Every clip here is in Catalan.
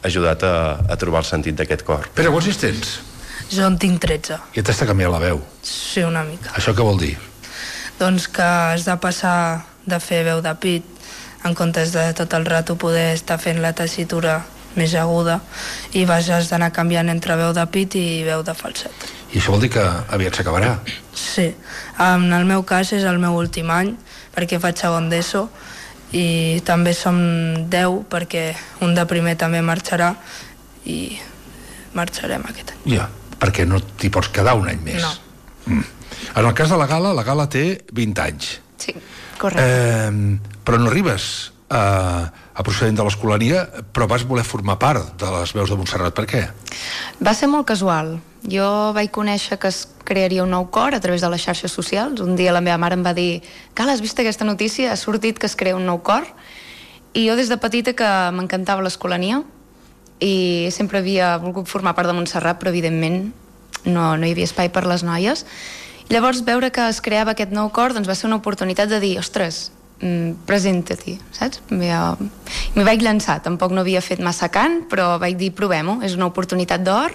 ajudat a trobar el sentit d'aquest cor. Pere, quants tens? Jo en tinc 13. I t'has de canviar la veu. Sí, una mica. Això què vol dir? Doncs que has de passar de fer veu de pit en comptes de tot el rato poder estar fent la tessitura més aguda i has d'anar canviant entre veu de pit i veu de falset. I això vol dir que aviat s'acabarà? Sí. En el meu cas és el meu últim any perquè faig segon d'ESO i també som 10 perquè un de primer també marxarà i marxarem aquest any. Ja, perquè no t'hi pots quedar un any més. No. En el cas de la Gala té 20 anys. Sí, correcte. Però no arribes a procedent de l'Escolania, però vas voler formar part de les veus de Montserrat. Per què? Va ser molt casual. Jo vaig conèixer que es crearia un nou cor a través de les xarxes socials. Un dia la meva mare em va dir: Cal, has vist aquesta notícia? Ha sortit que es crea un nou cor. I jo des de petita que m'encantava l'Escolania i sempre havia volgut formar part de Montserrat, però evidentment no hi havia espai per les noies. Llavors veure que es creava aquest nou cor doncs va ser una oportunitat de dir: ostres, presenta-t'hi, saps? M'hi vaig llançar, tampoc no havia fet massa cant, però vaig dir provem-ho, és una oportunitat d'or,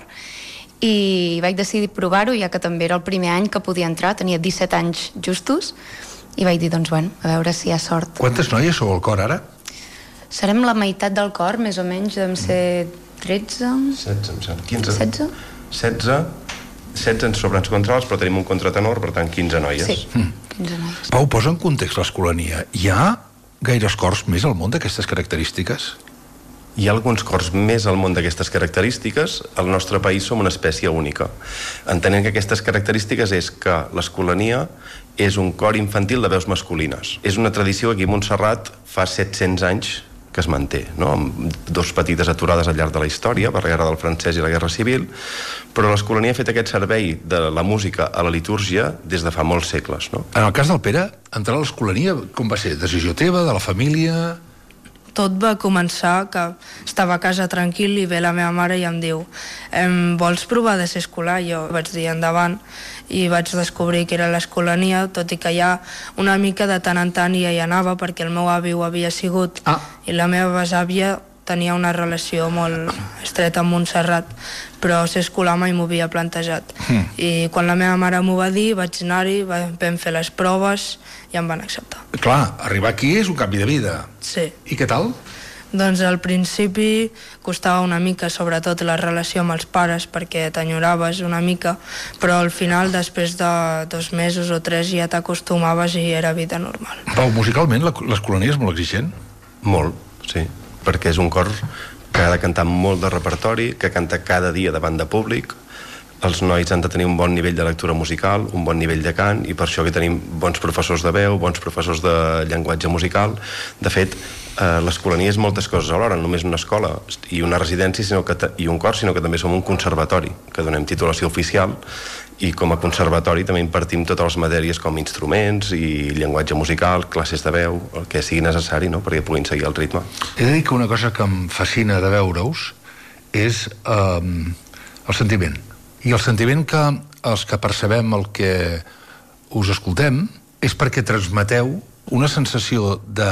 i vaig decidir provar-ho, ja que també era el primer any que podia entrar, tenia 17 anys justos, i vaig dir, doncs bueno, a veure si hi ha sort. Quantes noies sou al cor ara? Serem la meitat del cor, més o menys, devem ser 13... 16, em sembla. 15? 16? 16 ens sobren contrals, però tenim un contratenor, per tant 15 noies. Sí, 15 noies. Pau, posa en context l'Escolania. Hi ha gaires cors més al món d'aquestes característiques? Hi ha alguns cors més al món d'aquestes característiques. Al nostre país som una espècie única. Entenent que aquestes característiques és que l'Escolania és un cor infantil de veus masculines. És una tradició que aquí a Montserrat fa 700 anys que es manté, no? Amb dos petites aturades al llarg de la història, per la Guerra del Francès i la Guerra Civil, però l'Escolania ha fet aquest servei de la música a la litúrgia des de fa molts segles, no? En el cas del Pere, entrar a l'Escolania, com va ser? Decisió teva, de la família? Tot va començar que estava a casa tranquil i ve la meva mare i em diu: vols provar de ser escolar? Jo vaig dir endavant i vaig descobrir que era l'Escolania, tot i que ja una mica de tant en tant ja hi anava perquè el meu avi ho havia sigut i la meva besàvia tenia una relació molt estreta amb Montserrat, però ser escolar mai m'ho havia plantejat. I quan la meva mare m'ho va dir, vaig anar-hi, vam fer les proves i em van acceptar. Clar, arribar aquí és un canvi de vida. Sí. I què tal? Doncs al principi costava una mica, sobretot la relació amb els pares, perquè t'enyoraves una mica, però al final, després de 2 mesos o 3, ja t'acostumaves i era vida normal. Pau, musicalment l'Escolania és molt exigent? Molt, sí, perquè és un cor que ha de cantar molt de repertori, que canta cada dia davant de públic. Els nois han de tenir un bon nivell de lectura musical, un bon nivell de cant, i per això que tenim bons professors de veu, bons professors de llenguatge musical. De fet, l'Escolania és moltes coses alhora, no només una escola i una residència i un cor, sinó que també som un conservatori, que donem titulació oficial, i com a conservatori també impartim totes les matèries com instruments i llenguatge musical, classes de veu, el que sigui necessari, no?, perquè puguin seguir el ritme. He de dir que una cosa que em fascina de veure-us és el sentiment. I el sentiment que els que percebem el que us escoltem és perquè transmeteu una sensació de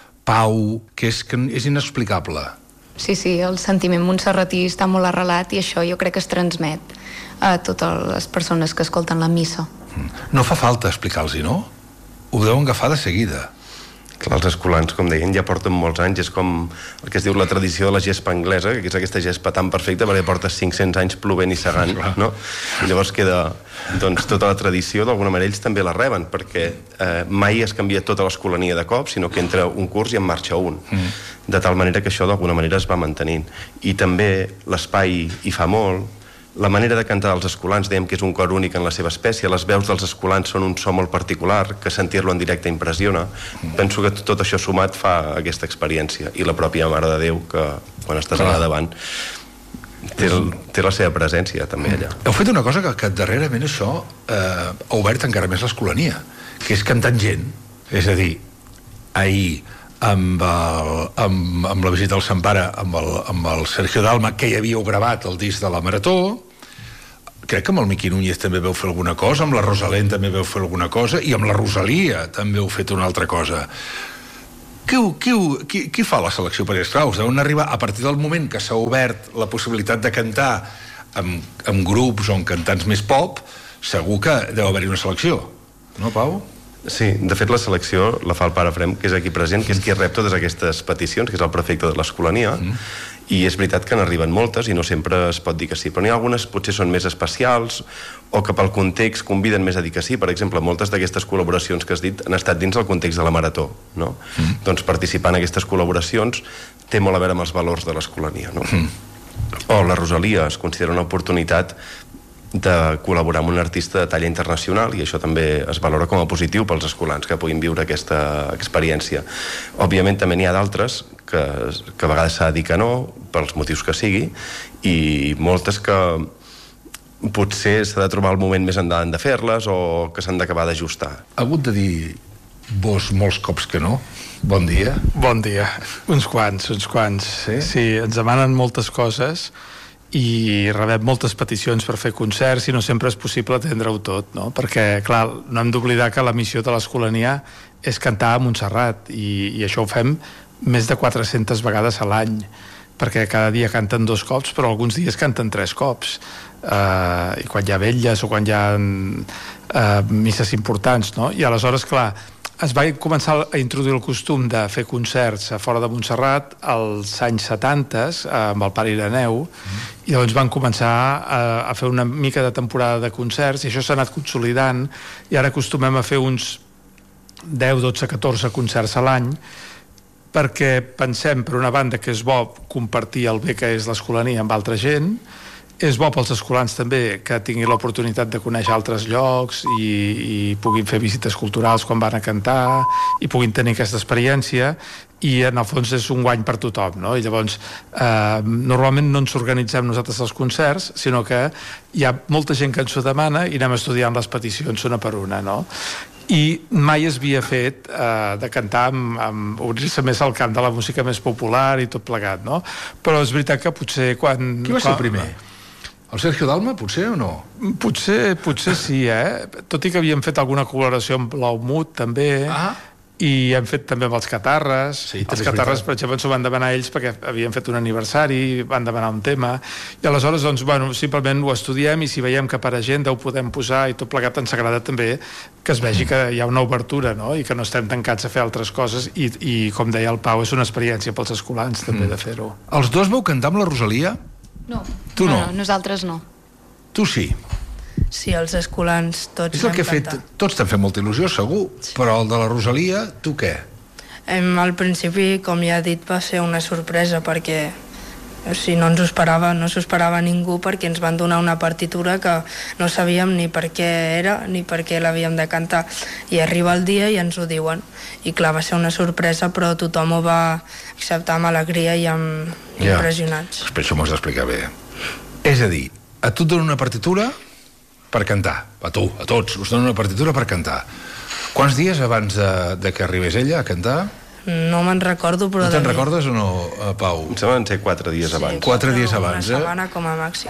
pau que és inexplicable. Sí, el sentiment montserratí està molt arrelat i això jo crec que es transmet a totes les persones que escolten la missa. No fa falta explicar-los, no? Ho deuen agafar de seguida. Clar, els escolans, com deien, ja porten molts anys. És com el que es diu la tradició de la gespa anglesa, que és aquesta gespa tan perfecta perquè portes 500 anys plovent i segant, no? I llavors queda doncs, tota la tradició, d'alguna manera ells també la reben, perquè mai es canvia tota l'Escolania de cop, sinó que entra un curs i en marxa un. De tal manera que això d'alguna manera es va mantenint. I també l'espai hi fa molt. La manera de cantar dels escolans, dèiem que és un cor únic en la seva espècie, les veus dels escolans són un so molt particular, que sentir-lo en directe impressiona. Penso que tot això sumat fa aquesta experiència, i la pròpia Mare de Déu, que quan estàs allà davant té la seva presència també allà. Heu fet una cosa que darrerament això ha obert encara més l'Escolania, que és cantant gent. És a dir, ahir amb la visita al Sant Pare, amb el Sergio Dalma, que hi havíeu gravat el disc de la Marató. Crec que amb el Miqui Núñez també veu fer alguna cosa, amb la Rosalén també veu fer alguna cosa, i amb la Rosalia també heu fet una altra cosa. Qui fa la selecció? Perquè, esclar, us deuen arribar a partir del moment que s'ha obert la possibilitat de cantar amb grups o amb cantants més pop, segur que deu haver-hi una selecció, no, Pau? Sí, de fet la selecció la fa el pare Frem, que és aquí present, que és qui rep totes aquestes peticions, que és el prefecte de l'Escolania, i és veritat que n'arriben moltes i no sempre es pot dir que sí, però n'hi ha algunes potser són més especials o que pel context conviden més a dir que sí. Per exemple, moltes d'aquestes col·laboracions que has dit han estat dins el context de la Marató, no? Doncs participar en aquestes col·laboracions té molt a veure amb els valors de l'Escolania, no? O la Rosalia es considera una oportunitat de col·laborar amb un artista de talla internacional, i això també es valora com a positiu pels escolans que puguin viure aquesta experiència. Òbviament també n'hi ha d'altres que a vegades s'ha de dir que no, pels motius que sigui, i moltes que potser s'ha de trobar el moment més endavant de fer-les o que s'han d'acabar d'ajustar. Ha hagut de dir vos molts cops que no? Bon dia. Bon dia. Uns quants. Sí, ens demanen moltes coses i rebem moltes peticions per fer concerts i no sempre és possible atendre-ho tot, no? Perquè, clar, no hem d'oblidar que la missió de l'Escolania és cantar a Montserrat i això ho fem més de 400 vegades a l'any, perquè cada dia canten 2 cops, però alguns dies canten 3 cops. I quan hi ha vetlles o quan hi ha misses importants, no? I aleshores, clar, es va començar a introduir el costum de fer concerts a fora de Montserrat als anys 70 amb el pare Ireneu, i llavors van començar a fer una mica de temporada de concerts i això s'ha anat consolidant i ara acostumem a fer uns 10, 12, 14 concerts a l'any, perquè pensem, per una banda, que és bo compartir el bé que és l'Escolania amb altra gent, és bo pels escolans també que tinguin l'oportunitat de conèixer altres llocs i puguin fer visites culturals quan van a cantar i puguin tenir aquesta experiència, i en el fons és un guany per tothom, no? I llavors normalment no ens organitzem nosaltres els concerts, sinó que hi ha molta gent que ens ho demana i anem estudiant les peticions una per una, no? I mai es havia fet de cantar amb obrir-se més al camp de la música més popular i tot plegat, no? Però és veritat que potser quan... Qui va ser el primer? El Sergio Dalma, potser, o no? Potser sí, tot i que havíem fet alguna col·laboració amb l'Aumut, també, i hem fet també amb els Catarres. Sí, els Catarres, per exemple, ens ho van demanar ells perquè havien fet un aniversari, van demanar un tema, i aleshores, doncs, bueno, simplement ho estudiem, i si veiem que per agenda ho podem posar i tot plegat, ens agrada també que es vegi que hi ha una obertura, no? I que no estem tancats a fer altres coses, i com deia el Pau, és una experiència pels escolans també de fer-ho. Els dos vau cantar amb la Rosalia? No. Tu no? Nosaltres no. Tu sí. Sí, els escolans tots És el que he fet, tots t'han fet molta il·lusió, segur, però el de la Rosalia, tu què? Al principi, com ja he dit, va ser una sorpresa perquè no s'ho esperava ningú, perquè ens van donar una partitura que no sabíem ni per què era ni per què l'havíem de cantar, i arriba el dia i ens ho diuen, i clar, va ser una sorpresa, però tothom ho va acceptar amb alegria i impressionats. Per això m'ho has d'explicar bé. És a dir, a tu et donen una partitura per cantar, a tots us donen una partitura per cantar. Quants dies abans de que arribés ella a cantar? No me'n recordo, però... No te'n recordes o no, Pau? Em sembla que van ser 4 dies abans. 4 dies abans, Una setmana com a màxim.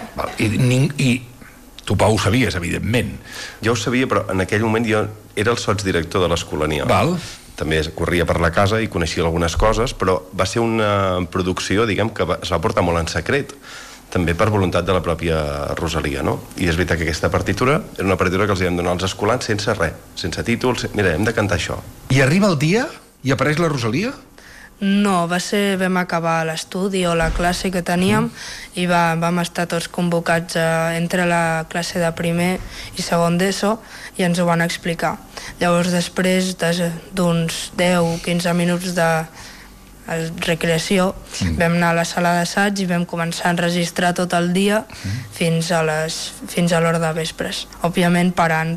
I tu, Pau, ho sabies, evidentment. Jo ho sabia, però en aquell moment jo era el sotsdirector de l'Escolania. Val. També corria per la casa i coneixia algunes coses, però va ser una producció, diguem, que es va portar molt en secret, també per voluntat de la pròpia Rosalia, no? I és veritat que aquesta partitura era una partitura que els vam donar als escolans sense res, sense títols. Mira, hem de cantar això. I arriba el dia i apareix la Rosalia? No, vam acabar l'estudi o la classe que teníem i vam estar tots convocats entre la classe de primer i segon d'ESO i ens ho van explicar. Llavors, després d'uns 10-15 minuts de recreació, vam anar a la sala d'assaig i vam començar a enregistrar tot el dia fins a l'hora de vespres. Òbviament parant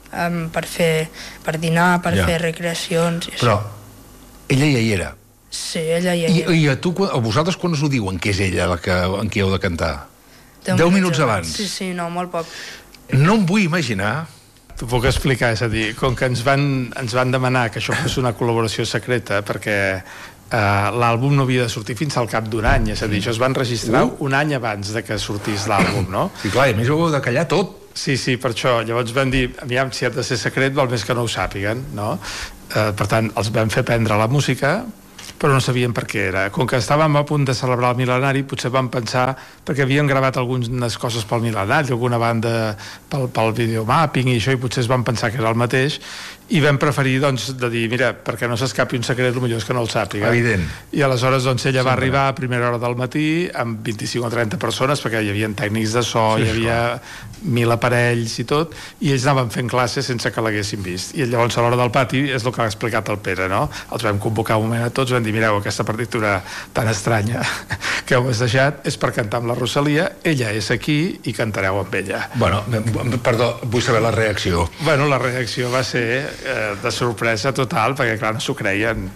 per dinar, per fer recreacions i això. Però ella ja hi era. Sí, ella hi era. I a vosaltres quan us ho diuen que és ella en qui heu de cantar? 10 minuts abans? Sí, no, molt poc. No em vull imaginar. T'ho puc explicar, és a dir, com que ens van demanar que això fos una col·laboració secreta, perquè l'àlbum no havia de sortir fins al cap d'un any, és a dir, això es va enregistrar un any abans de que sortís l'àlbum, no? Sí, clar, i a més ho heu de callar tot. Sí, per això. Llavors vam dir, aviam, si ha de ser secret, val més que no ho sàpiguen, no? Per tant, els vam fer prendre la música però no sabíem per què era. Com que estàvem a punt de celebrar el mil·lenari, potser vam pensar, perquè havíem gravat algunes coses pel mil·lenari, alguna banda pel videomapping i això, i potser es van pensar que era el mateix, i vam preferir, doncs, de dir, mira, perquè no s'escapi un secret, el millor és que no el sàpiga. Evident. I aleshores, doncs, ella va arribar a primera hora del matí amb 25 o 30 persones, perquè hi havia tècnics de so, hi havia 1.000 aparells i tot, i ells anaven fent classes sense que l'haguessin vist. I llavors, a l'hora del pati, és el que ha explicat el Pere, no? Els vam convocar un moment a tots, vam dir, mireu, aquesta partitura tan estranya que heu deixat és per cantar amb la Rosalia, ella és aquí i cantareu amb ella. Bueno, perdó, vull saber la reacció. Bueno, la reacció va ser de sorpresa total, perquè clar, no s'ho creien,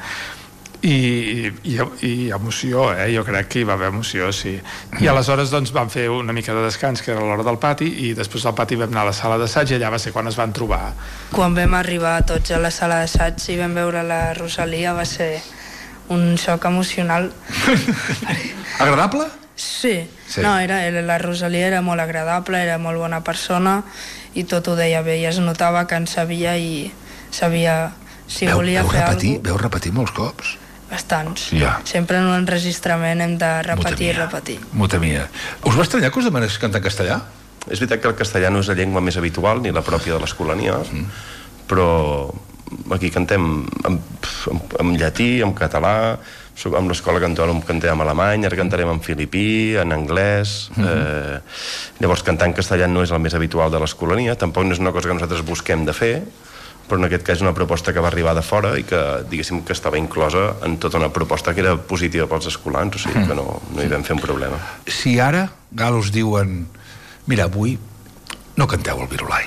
i emoció, jo crec que hi va haver emoció, sí. I aleshores doncs vam fer una mica de descans, que era l'hora del pati, i després del pati vam anar a la sala d'assaig i allà va ser quan es van trobar. Quan vam arribar tots a la sala d'assaig i vam veure la Rosalia, va ser un xoc emocional. Agradable? Sí. No, la Rosalia era molt agradable, era molt bona persona i tot ho deia bé, i es notava que en sabia i sabia si volia fer alguna cosa. Veu repetir molts cops? Bastants. Ja. Sempre en un enregistrament hem de repetir i repetir. Molta mia. Us va estranyar que us demanes cantar en castellà? És veritat que el castellà no és la llengua més habitual ni la pròpia de l'Escolania, però aquí cantem en llatí, en català, amb l'Escola Cantora cantem en alemany, ara cantarem en filipí, en anglès. Llavors cantar en castellà no és el més habitual de l'Escolania, tampoc no és una cosa que nosaltres busquem de fer, però en aquest cas és una proposta que va arribar de fora i que, diguéssim, que estava inclosa en tota una proposta que era positiva pels escolans, o sigui que no hi vam fer un problema. Si ara, Gal, us diuen mira, avui no canteu el Virolai.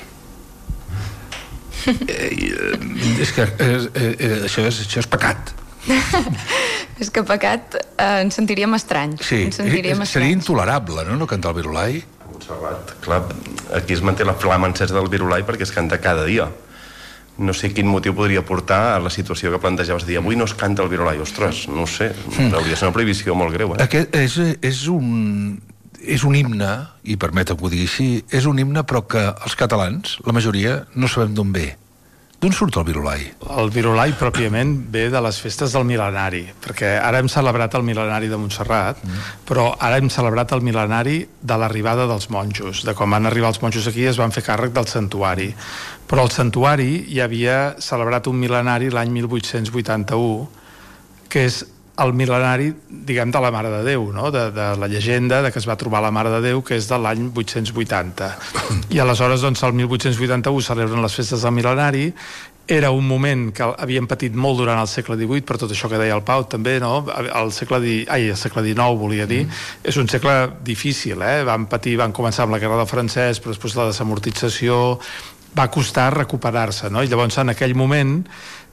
És que això és pecat. És que pecat ens sentiríem estranys. Sí, seria intolerable, no cantar el Virolai. Montserrat, clar, aquí es manté la flama encesa del Virolai perquè es canta cada dia. No sé quin motiu podria portar a la situació que plantejaves de dir avui no es canta el Virolai. Ostres, no ho sé, hauria de ser una prohibició molt greu. Aquest és un himne, i permeteu que ho digui així, és un himne però que els catalans, la majoria, no sabem d'on ve. D'on surt el Virolai? El Virolai pròpiament ve de les festes del mil·lenari, perquè ara hem celebrat el mil·lenari de Montserrat, però ara hem celebrat el mil·lenari de l'arribada dels monjos, de quan van arribar els monjos aquí es van fer càrrec del santuari. Però el santuari ja havia celebrat un mil·lenari l'any 1881, que és el mil·lenari, diguem, de la Mare de Déu, no? De la llegenda de que es va trobar la Mare de Déu, que és de l'any 880. I aleshores, doncs, el 1881 celebren les festes del mil·lenari. Era un moment que havíem patit molt durant el segle XVIII, per tot això que deia el Pau, també, no? El segle XIX, volia dir. És un segle difícil, Van començar amb la Guerra del Francès, però després la desamortització. Va costar recuperar-se, no? I llavors, en aquell moment,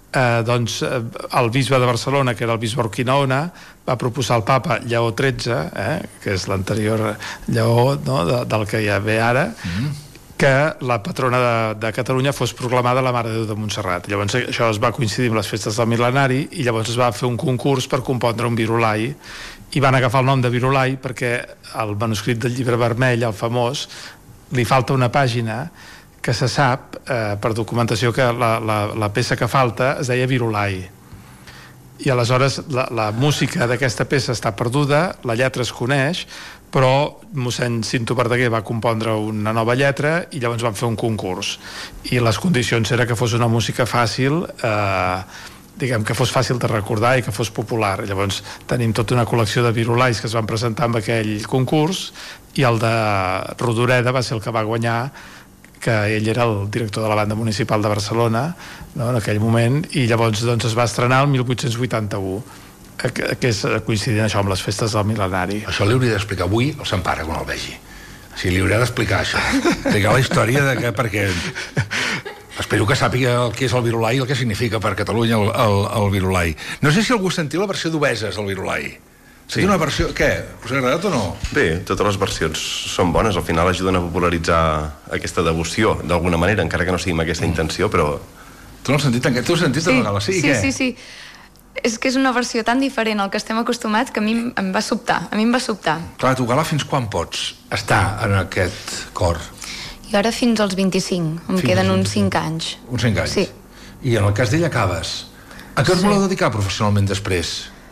el bisbe de Barcelona, que era el bisbe Urquinaona, va proposar al papa Lleó XIII, que és l'anterior Lleó, no? del que ja ve ara, que la patrona de Catalunya fos proclamada la Mare de Déu de Montserrat. Llavors això es va coincidir amb les festes del mil·lenari i llavors es va fer un concurs per compondre un Virolai i van agafar el nom de Virolai perquè al manuscrit del Llibre Vermell, el famós, li falta una pàgina que se sap, per documentació, que la peça que falta es deia Virolai. I aleshores la música d'aquesta peça està perduda, la lletra es coneix, però mossèn Cinto Verdaguer va compondre una nova lletra i llavors van fer un concurs. I les condicions era que fos una música fàcil, diguem, que fos fàcil de recordar i que fos popular. Llavors tenim tota una col·lecció de virolais que es van presentar en aquell concurs i el de Rodoreda va ser el que va guanyar, que ell era el director de la banda municipal de Barcelona, no, en aquell moment, i llavors doncs, es va estrenar el 1881, que és coincidint això amb les festes del mil·lenari. Això li hauria d'explicar avui el Sant Pare quan el vegi. O sigui, li hauria d'explicar això, explicar la història de que, perquè espero que sàpiga el que és el Virolai i el que significa per Catalunya el Virolai. No sé si algú sentiu la versió d'Obeses, el Virolai. Sí. Una versió... Què? Us ha agradat o no? Bé, totes les versions són bones, al final ajuden a popularitzar aquesta devoció, d'alguna manera, encara que no sigui amb aquesta intenció, però... Tu no has sentit? Tu has sentit de vegades? Sí, què? Sí. És que és una versió tan diferent al que estem acostumats que a mi em va sobtar. Clar, tu, Gala, fins quan pots estar en aquest cor? I ara fins als 25. Em queden uns 5 anys. Uns 5 anys? Sí. I en el cas d'ell acabes A què us voleu dedicar professionalment després?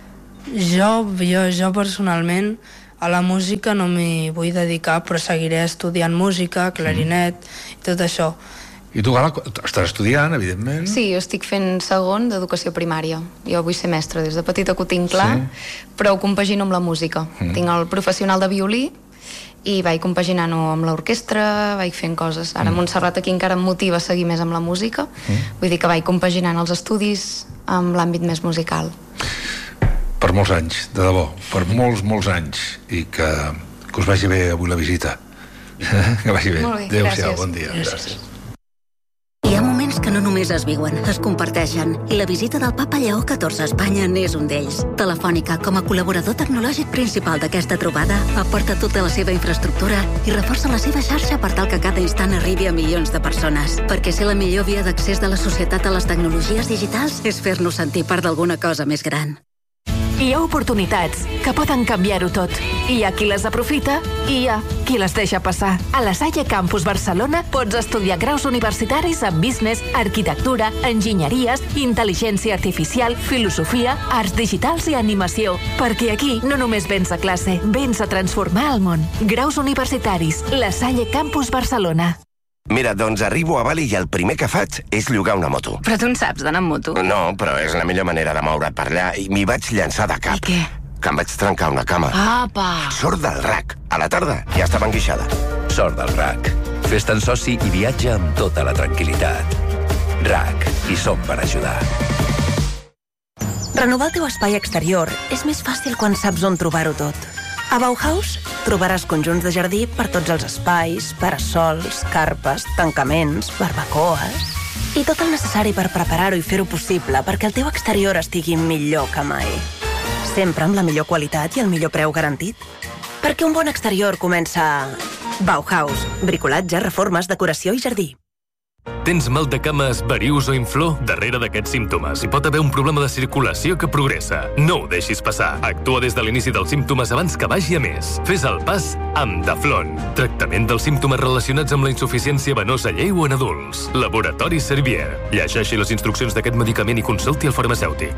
Jo personalment a la música no m'hi vull dedicar, però seguiré estudiant música, clarinet i tot això. I tu, Gala, estàs estudiant, evidentment. Sí, jo estic fent segon d'educació primària. Jo vull ser mestra, des de petita que ho tinc clar, però ho compagino amb la música. Tinc el professional de violí i vaig compaginant-ho amb l'orquestra, vaig fent coses. Ara Montserrat aquí encara em motiva a seguir més amb la música, vull dir que vaig compaginant els estudis amb l'àmbit més musical. Per molts anys, de debò, per molts anys, i que us vagi bé avui la visita. Que vagi bé. Molt bé, Adéu-siau, gràcies. bon dia. Gràcies. Hi ha moments que no només es viuen, es comparteixen, i la visita del papa Lleó XIV a Espanya n'és un d'ells. Telefònica, com a col·laborador tecnològic principal d'aquesta trobada, aporta tota la seva infraestructura i reforça la seva xarxa per tal que cada instant arribi a milions de persones. Perquè ser la millor via d'accés de la societat a les tecnologies digitals és fer-nos sentir part d'alguna cosa més gran. Hi ha oportunitats que poden canviar-ho tot. Hi ha qui les aprofita i hi ha qui les deixa passar. A la Salle Campus Barcelona pots estudiar graus universitaris en business, arquitectura, enginyeries, intel·ligència artificial, filosofia, arts digitals i animació. Perquè aquí no només vens a classe, vens a transformar el món. Graus universitaris, la Salle Campus Barcelona. Mira, doncs arribo a Bali i el primer que faig és llogar una moto. Però tu en saps d'anar amb moto? No, però és la millor manera de moure't per allà i m'hi vaig llançar de cap. I què? Que em vaig trencar una cama. Apa! Sort del RAC. A la tarda ja estava enguixada. Sort del RAC. Fes-te'n soci i viatja amb tota la tranquil·litat. RAC. Hi som per ajudar. Renovar el teu espai exterior és més fàcil quan saps on trobar-ho tot. A Bauhaus trobaràs conjunts de jardí per tots els espais, parasols, carpes, tancaments, barbacoes i tot el necessari per preparar-ho i fer-ho possible perquè el teu exterior estigui millor que mai. Sempre amb la millor qualitat i el millor preu garantit. Perquè un bon exterior comença a Bauhaus. Bricolatge, reformes, decoració i jardí. Tens mal de cames, varius o inflor? Darrere d'aquests símptomes hi pot haver un problema de circulació que progressa. No ho deixis passar. Actua des de l'inici dels símptomes abans que vagi a més. Fes el pas amb Daflon. Tractament dels símptomes relacionats amb la insuficiència venosa lleu en adults. Laboratori Servier. Llegeixi les instruccions d'aquest medicament i consulti el farmacèutic.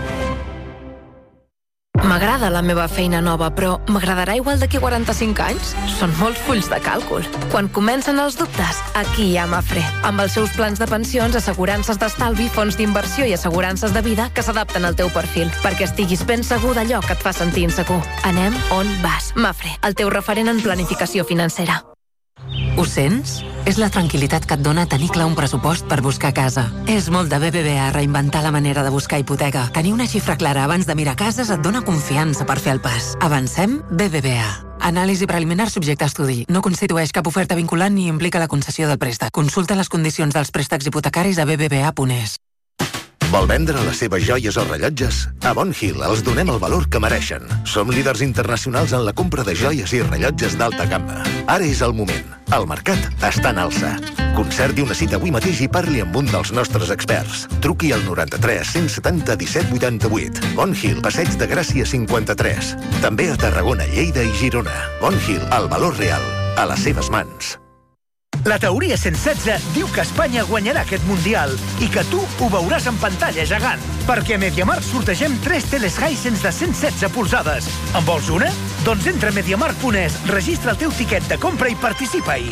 M'agrada la meva feina nova, però m'agradarà igual d'aquí 45 anys? Són molts fulls de càlcul. Quan comencen els dubtes, aquí hi ha Mafre. Amb els seus plans de pensions, assegurances d'estalvi, fons d'inversió i assegurances de vida que s'adapten al teu perfil, perquè estiguis ben segur d'allò que et fa sentir insegur. Anem on vas. Mafre, el teu referent en planificació financera. Ho sents? És la tranquil·litat que et dona tenir clar un pressupost per buscar casa. És molt de BBVA reinventar la manera de buscar hipoteca. Tenir una xifra clara abans de mirar cases et dona confiança per fer el pas. Avancem BBVA. Anàlisi preliminar subjecte a estudi. No constitueix cap oferta vinculant ni implica la concessió del préstec. Consulta les condicions dels préstecs hipotecaris a bbva.es. Vol vendre les seves joies o rellotges? A Bon Hill els donem el valor que mereixen. Som líders internacionals en la compra de joies i rellotges d'alta gamma. Ara és el moment. El mercat està en alça. Concerti una cita avui mateix i parli amb un dels nostres experts. Truqui al 93 170 17 88. Bon Hill, Passeig de Gràcia 53. També a Tarragona, Lleida i Girona. Bon Hill, el valor real, a les seves mans. La teoria 116 diu que Espanya guanyarà aquest Mundial i que tu ho veuràs en pantalla gegant, perquè a MediaMarkt sortegem 3 teles Hisense de 116 polzades. En vols una? Doncs entra a MediaMarkt.es, registra el teu tiquet de compra i participa-hi.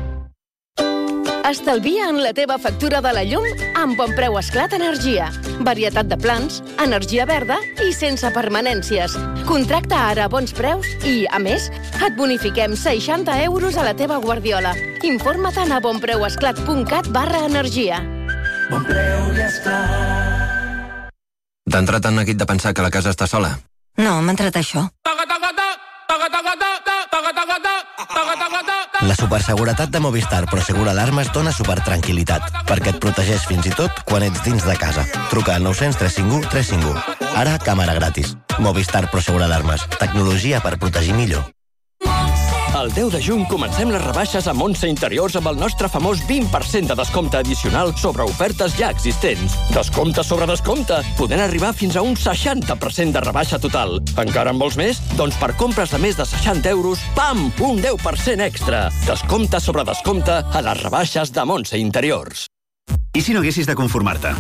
Estalvia en la teva factura de la llum amb Bon Preu Esclat Energia. Varietat de plans, energia verda i sense permanències. Contracta ara a bons preus i, a més, et bonifiquem 60 euros a la teva guardiola. Informa't a bonpreuesclat.cat/energia. Bon Preu i Esclat. T'ha entrat en neguit de pensar que la casa està sola? No, m'ha entrat això. La superseguretat de Movistar Prosegur Alarmes dona supertranquil·litat, perquè et protegeix fins i tot quan ets dins de casa. Truca al 900 351 351. Ara, càmera gratis. Movistar Prosegur Alarmes. Tecnologia per protegir millor. El 10 de juny comencem les rebaixes a Montse Interiors amb el nostre famós 20% de descompte addicional sobre ofertes ja existents. Descompte sobre descompte, podent arribar fins a un 60% de rebaixa total. Encara en vols més? Doncs per compres de més de 60 euros, pam! Un 10% extra. Descompte sobre descompte a les rebaixes de Montse Interiors. I si no haguessis de conformar-te?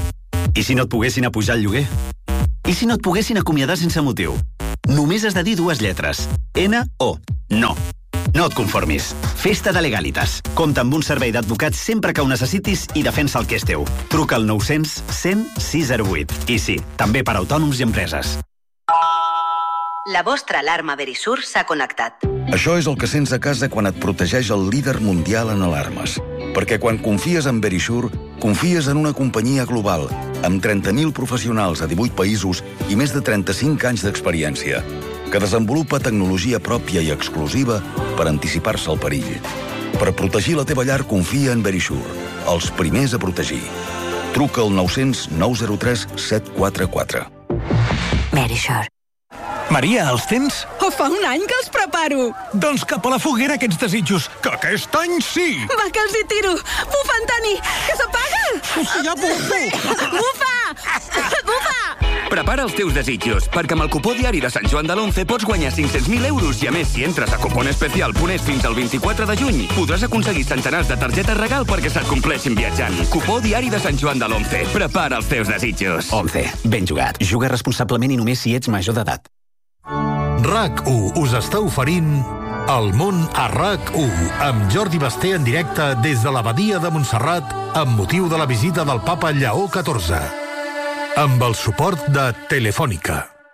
I si no et poguessin apujar el lloguer? I si no et poguessin acomiadar sense motiu? Només has de dir 2 lletres. N-O. No. No et conformis. Festa de Legalitas. Compta amb un servei d'advocats sempre que ho necessitis i defensa el que és teu. Truca al 900 100 608. I sí, també per autònoms i empreses. La vostra alarma Verisur s'ha connectat. Això és el que sents a casa quan et protegeix el líder mundial en alarmes. Perquè quan confies en Verisur, confies en una companyia global, amb 30.000 professionals a 18 països i més de 35 anys d'experiència, que desenvolupa tecnologia pròpia i exclusiva per anticipar-se al perill. Per protegir la teva llar, confia en Verisur, els primers a protegir. Truca al 900 903 744. Verisur. Maria, els tens? Fa un any que els preparo. Doncs cap a la foguera aquests desitjos, que aquest any sí! Va, que els hi tiro! Bufa, Antoni, que s'apaga! Ja bufo! Bufa! Bufa! Prepara els teus desitjos, perquè amb el cupó diari de Sant Joan de l'Once pots guanyar 500.000 euros i, a més, si entres a cuponespecial.es fins al 24 de juny, podràs aconseguir centenars de targetes regal perquè se't compleixin viatjant. Cupó diari de Sant Joan de l'Once. Prepara els teus desitjos. Once. Ben jugat. Juga responsablement i només si ets major d'edat. RAC1 us està oferint El món a RAC1 amb Jordi Basté en directe des de l'abadia de Montserrat amb motiu de la visita del papa Lleó XIV. Amb el suport de Telefònica.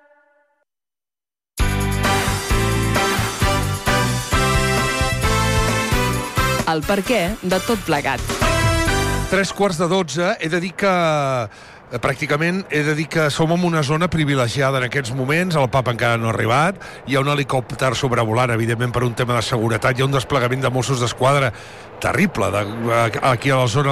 El perquè de tot plegat. 11:45. He de dir que pràcticament he de dir que som en una zona privilegiada en aquests moments. El papa encara no ha arribat, hi ha un helicòpter sobrevolant, evidentment per un tema de seguretat, hi ha un desplegament de Mossos d'Esquadra terrible aquí a la zona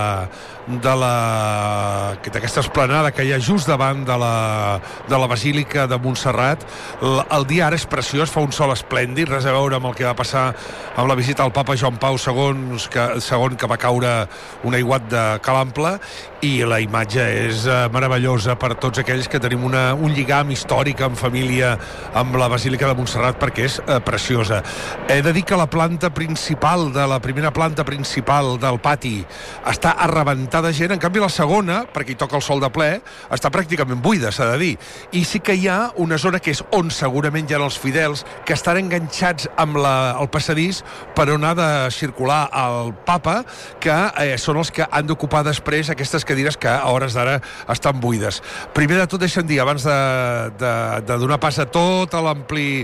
d'aquesta esplanada que hi ha just davant de la Basílica de Montserrat. El dia ara és preciós, fa un sol esplèndid, res a veure amb el que va passar amb la visita al papa Joan Pau II, que va caure un aiguat de Cal Ample, i la imatge és meravellosa per tots aquells que tenim un lligam històric en família amb la Basílica de Montserrat, perquè és preciosa. He de dir que la planta principal la primera planta principal del pati està a rebentar de gent, en canvi la segona, perquè hi toca el sol de ple, està pràcticament buida, s'ha de dir. I sí que hi ha una zona que és on segurament hi ha els fidels que estan enganxats amb el passadís per on ha de circular el papa, que són els que han d'ocupar després aquestes cadires que a hores d'ara estan buides. Primer de tot, deixa'm dir, abans de donar pas a tot l'ampli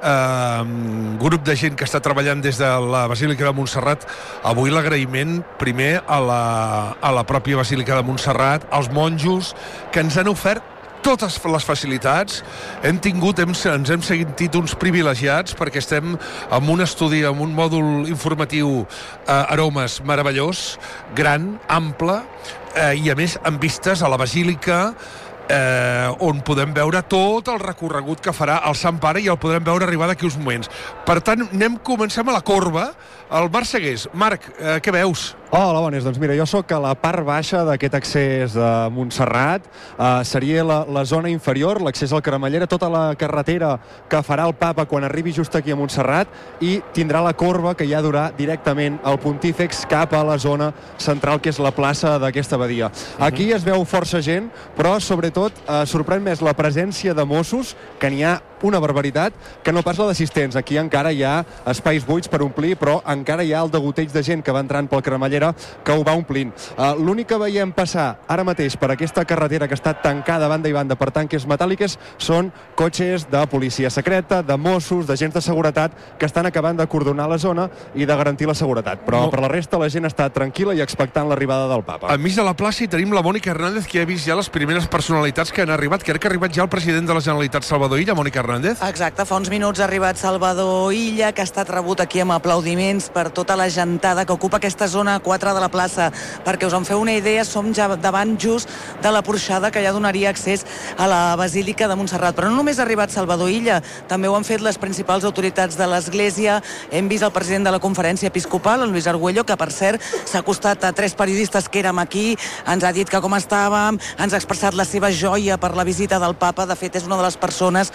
grup de gent que està treballant des de la Basílica de Montserrat, avui l'agraïment primer a la pròpia Basílica de Montserrat, als monjos que ens han ofert totes les facilitats. Ens hem sentit uns privilegiats perquè estem en un estudi, en un mòdul informatiu Aromes meravellós, gran, ample, i a més amb vistes a la Basílica, on podem veure tot el recorregut que farà el Sant Pare i el podrem veure arribar d'aquí uns moments. Per tant, comencem a la corba. El Marc Segués. Marc, què veus? Hola, bones. Doncs mira, jo sóc a la part baixa d'aquest accés de Montserrat. Seria la zona inferior, l'accés al Cremallera, tota la carretera que farà el papa quan arribi just aquí a Montserrat, i tindrà la corba que ja durà directament al Pontífex cap a la zona central, que és la plaça d'aquesta abadia. Aquí es veu força gent, però sobretot sorprèn més la presència de Mossos, que n'hi ha una barbaritat, que no pas la d'assistents. Aquí encara hi ha espais buits per omplir, però encara hi ha el degoteig de gent que va entrant pel Cremallera que ho va omplint. L'únic que veiem passar ara mateix per aquesta carretera que està tancada banda i banda per tanques metàl·liques són cotxes de policia secreta, de Mossos, d'agents de seguretat que estan acabant de cordonar la zona i de garantir la seguretat. Però per la resta la gent està tranquil·la i expectant l'arribada del papa. Enmig de la plaça hi tenim la Mònica Hernández, que ha vist ja les primeres personalitats que han arribat. Crec que ha arribat ja el president de la Generalitat, Salvador Illa. Mònica Hernández. Exacte, fa uns minuts ha arribat Salvador Illa, que ha estat rebut aquí amb aplaudiments per tota la gentada que ocupa aquesta zona 4 de la plaça. Perquè us en feu una idea, som ja davant just de la porxada que ja donaria accés a la Basílica de Montserrat. Però no només ha arribat Salvador Illa, també ho han fet les principals autoritats de l'Església. Hem vist el president de la Conferència Episcopal, el Luis Argüello, que per cert s'ha acostat a 3 periodistes que érem aquí, ens ha dit que com estàvem, ens ha expressat la seva joia per la visita del papa. De fet, és una de les persones que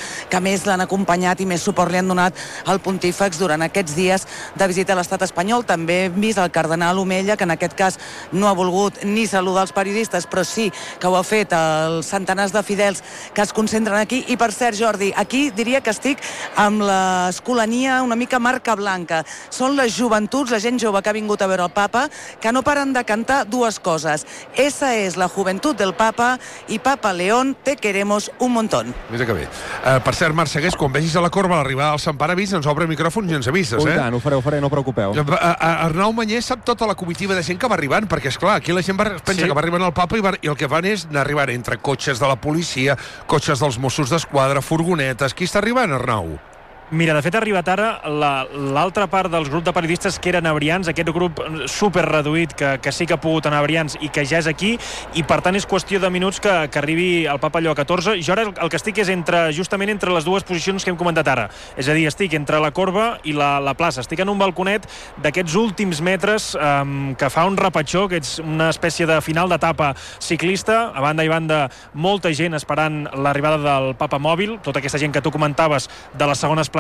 més l'han acompanyat i més suport li han donat al pontífex durant aquests dies de visita a l'estat espanyol. També hem vist el cardenal Omella, que en aquest cas no ha volgut ni saludar els periodistes, però sí que ho ha fet els centenars de fidels que es concentren aquí. I per cert, Jordi, aquí diria que estic amb l'escolania una mica marca blanca. Són les joventuts, la gent jove que ha vingut a veure el papa, que no paren de cantar dues coses. Esa es la juventud del papa i Papa León, te queremos un montón. Mira que bé. Per cert, Marc Segués, quan vegis a la corba a l'arribada del Sant Pare Vist, ens obre micròfons i ens avises, I tant, ho faré, no preocupeu. Arnau Mañé sap tota la comitiva de gent que va arribant, perquè, esclar, aquí la gent pensa que va arribant el papa i el que fan és anar arribant entre cotxes de la policia, cotxes dels Mossos d'Esquadra, furgonetes. Qui està arribant, Arnau? Mira, de fet ha arribat ara l'altra part dels grups de periodistes que eren a Brians, aquest grup super reduït que sí que ha pogut anar a Brians i que ja és aquí, i per tant és qüestió de minuts que arribi el papa Lleó XIV. Jo ara el que estic és justament entre les dues posicions que hem comentat ara, és a dir, estic entre la corba i la plaça, estic en un balconet d'aquests últims metres que fa un repatxó, que és una espècie de final d'etapa ciclista, a banda i banda molta gent esperant l'arribada del papa mòbil, tota aquesta gent que tu comentaves de la segona esplanada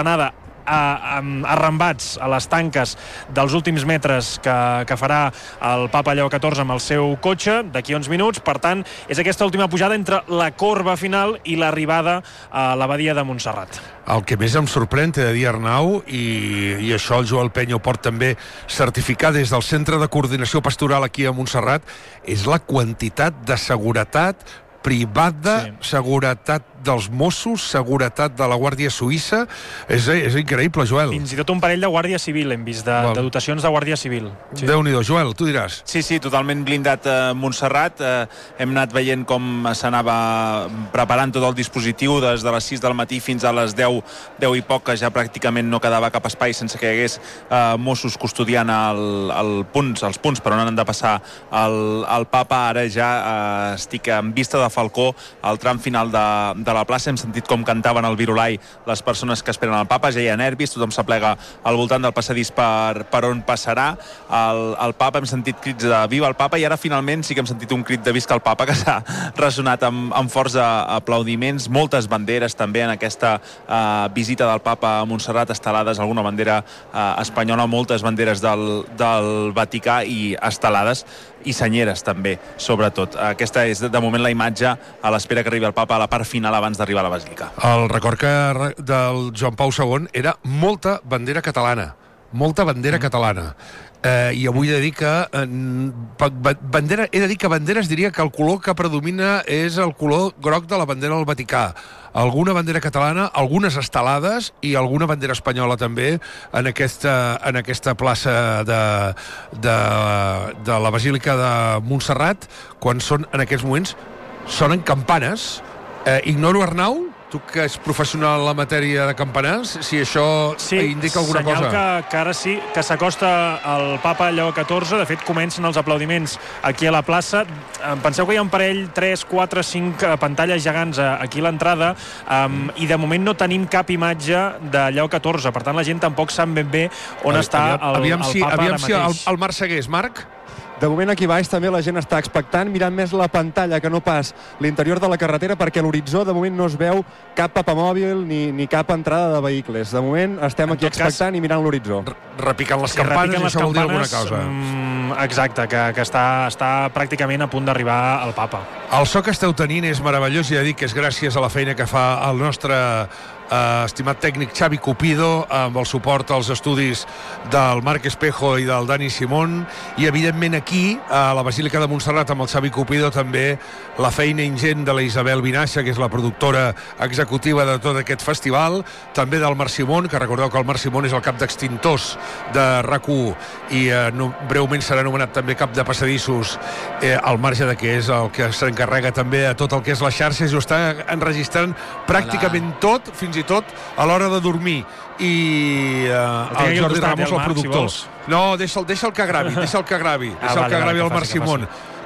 arrambats a les tanques dels últims metres que farà el papa Lleó XIV amb el seu cotxe d'aquí uns minuts. Per tant, és aquesta última pujada entre la corba final i l'arribada a l'abadia de Montserrat. El que més em sorprèn, t'he de dir, Arnau, i això el Joel Penyo pot també certificar des del Centre de Coordinació Pastoral aquí a Montserrat, és la quantitat de seguretat privada, seguretat dels Mossos, seguretat de la Guàrdia Suïssa. És increïble, Joel. Fins i tot un parell de Guàrdia Civil hem vist, de dotacions de Guàrdia Civil. Sí. Déu-n'hi-do, Joel, tu diràs. Sí, totalment blindat a Montserrat. Hem anat veient com s'anava preparant tot el dispositiu des de les 6 del matí fins a les 10 i poc, que ja pràcticament no quedava cap espai sense que hi hagués Mossos custodiant els punts per on han de passar el papa. Ara ja estic en vista de Falcó, al tram final de la plaça. Hem sentit com cantaven el virulai les persones que esperen el papa, ja hi ha nervis, tothom s'aplega al voltant del passadís per on passarà el papa. Hem sentit crits de viva el papa, i ara finalment sí que hem sentit un crit de visca el papa que s'ha ressonat amb forts aplaudiments. Moltes banderes també en aquesta visita del papa a Montserrat, estelades, alguna bandera espanyola, moltes banderes del Vaticà i estelades, i senyeres també, sobretot. Aquesta és de moment la imatge a l'espera que arribi el papa a la part final abans d'arribar a la basílica. El record del Joan Pau II era molta bandera catalana. Molta bandera catalana. I avui he de dir que banderes, diria que el color que predomina és el color groc de la bandera del Vaticà. Alguna bandera catalana, algunes estelades i alguna bandera espanyola també en aquesta plaça de la Basílica de Montserrat, quan són, en aquests moments, sonen campanes. Ignoro, Arnau, tu que ets professional en la matèria de campanars, si això indica alguna cosa. Sí, senyal que ara sí, que s'acosta el papa Lleó XIV. De fet, comencen els aplaudiments aquí a la plaça. Penseu que hi ha un parell, 3, 4, 5 pantalles gegants aquí a l'entrada, i de moment no tenim cap imatge de Lleó XIV. Per tant, la gent tampoc sap ben bé on està el papa ara mateix. Aviam si el Marc Segués. Marc? De moment aquí baix també la gent està expectant, mirant més la pantalla que no pas l'interior de la carretera, perquè a l'horitzó de moment no es veu cap papamòbil ni cap entrada de vehicles. De moment estem aquí expectant i mirant l'horitzó. Repicant les campanes, això vol dir alguna cosa. Exacte, que està pràcticament a punt d'arribar el papa. El so que esteu tenint és meravellós, i he de dir que és gràcies a la feina que fa el nostre estimat tècnic Xavi Cupido, amb el suport als estudis del Marc Espejo i del Dani Simón, i evidentment aquí a la Basílica de Montserrat amb el Xavi Cupido també la feina ingent de la Isabel Vinaixa, que és la productora executiva de tot aquest festival, també del Marc Simón, que recordeu que el Marc Simón és el cap d'extintors de RAC1 i breument serà anomenat també cap de passadissos, al marge de que és el que s'encarrega també a tot el que és les xarxes, i ho està enregistrant pràcticament tot, fins i tot a l'hora de dormir. I el Jordi Ramos, el productor. No, deixa'l que gravi, el Marc Simón.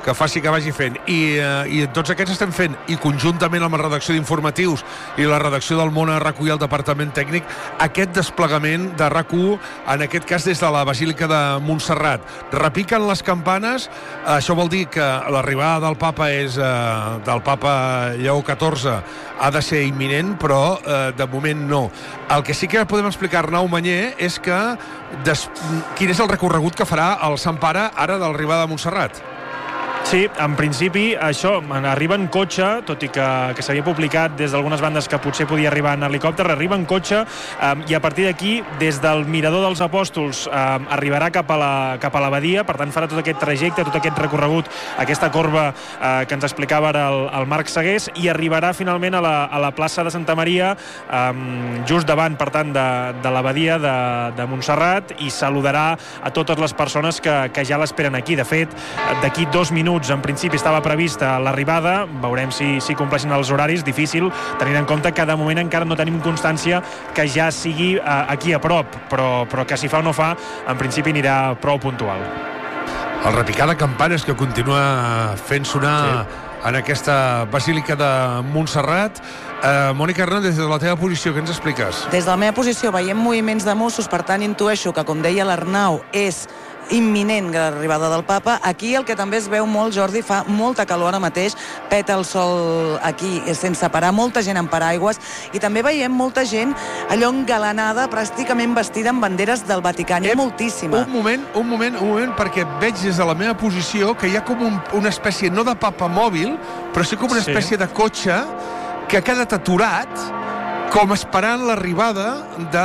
que faci que vagi fent. I tots aquests estem fent, i conjuntament amb la redacció d'informatius i la redacció del Món a RAC1 i el departament tècnic, aquest desplegament de RAC1, en aquest cas des de la Basílica de Montserrat. Repiquen les campanes, això vol dir que l'arribada del Papa del Papa Lleó XIV ha de ser imminent, però de moment no. El que sí que podem explicar, Arnau Manyer, és que quin és el recorregut que farà el Sant Pare ara de l'arribada de Montserrat. Sí, en principi això, arriba en cotxe, tot i que s'havia publicat des d'algunes bandes que potser podia arribar en helicòpter, arriba en cotxe i a partir d'aquí, des del Mirador dels Apòstols, arribarà cap a l'abadia, per tant farà tot aquest trajecte, tot aquest recorregut, aquesta corba que ens explicava ara el Marc Segués, i arribarà finalment a la plaça de Santa Maria, just davant, per tant, de l'abadia de Montserrat, i saludarà a totes les persones que ja l'esperen aquí. De fet, d'aquí 2 minuts en principi estava prevista l'arribada, veurem si compleixen els horaris, difícil, tenint en compte que de moment encara no tenim constància que ja sigui aquí a prop, però que si fa o no fa, en principi anirà prou puntual. El repicar de campanes que continua fent sonar en aquesta Basílica de Montserrat. Mònica Hernández, des de la teva posició, què ens expliques? Des de la meva posició veiem moviments de Mossos, per tant intueixo que, com deia l'Arnau, és imminent l'arribada del Papa. Aquí el que també es veu molt, Jordi, fa molta calor ara mateix, peta el sol aquí sense parar, molta gent amb paraigües, i també veiem molta gent allò engalanada, pràcticament vestida amb banderes del Vaticà. N'hi ha moltíssima. Un moment, perquè veig des de la meva posició que hi ha com una espècie, no de papamòbil, però sí com una espècie de cotxe que ha quedat aturat, com esperant l'arribada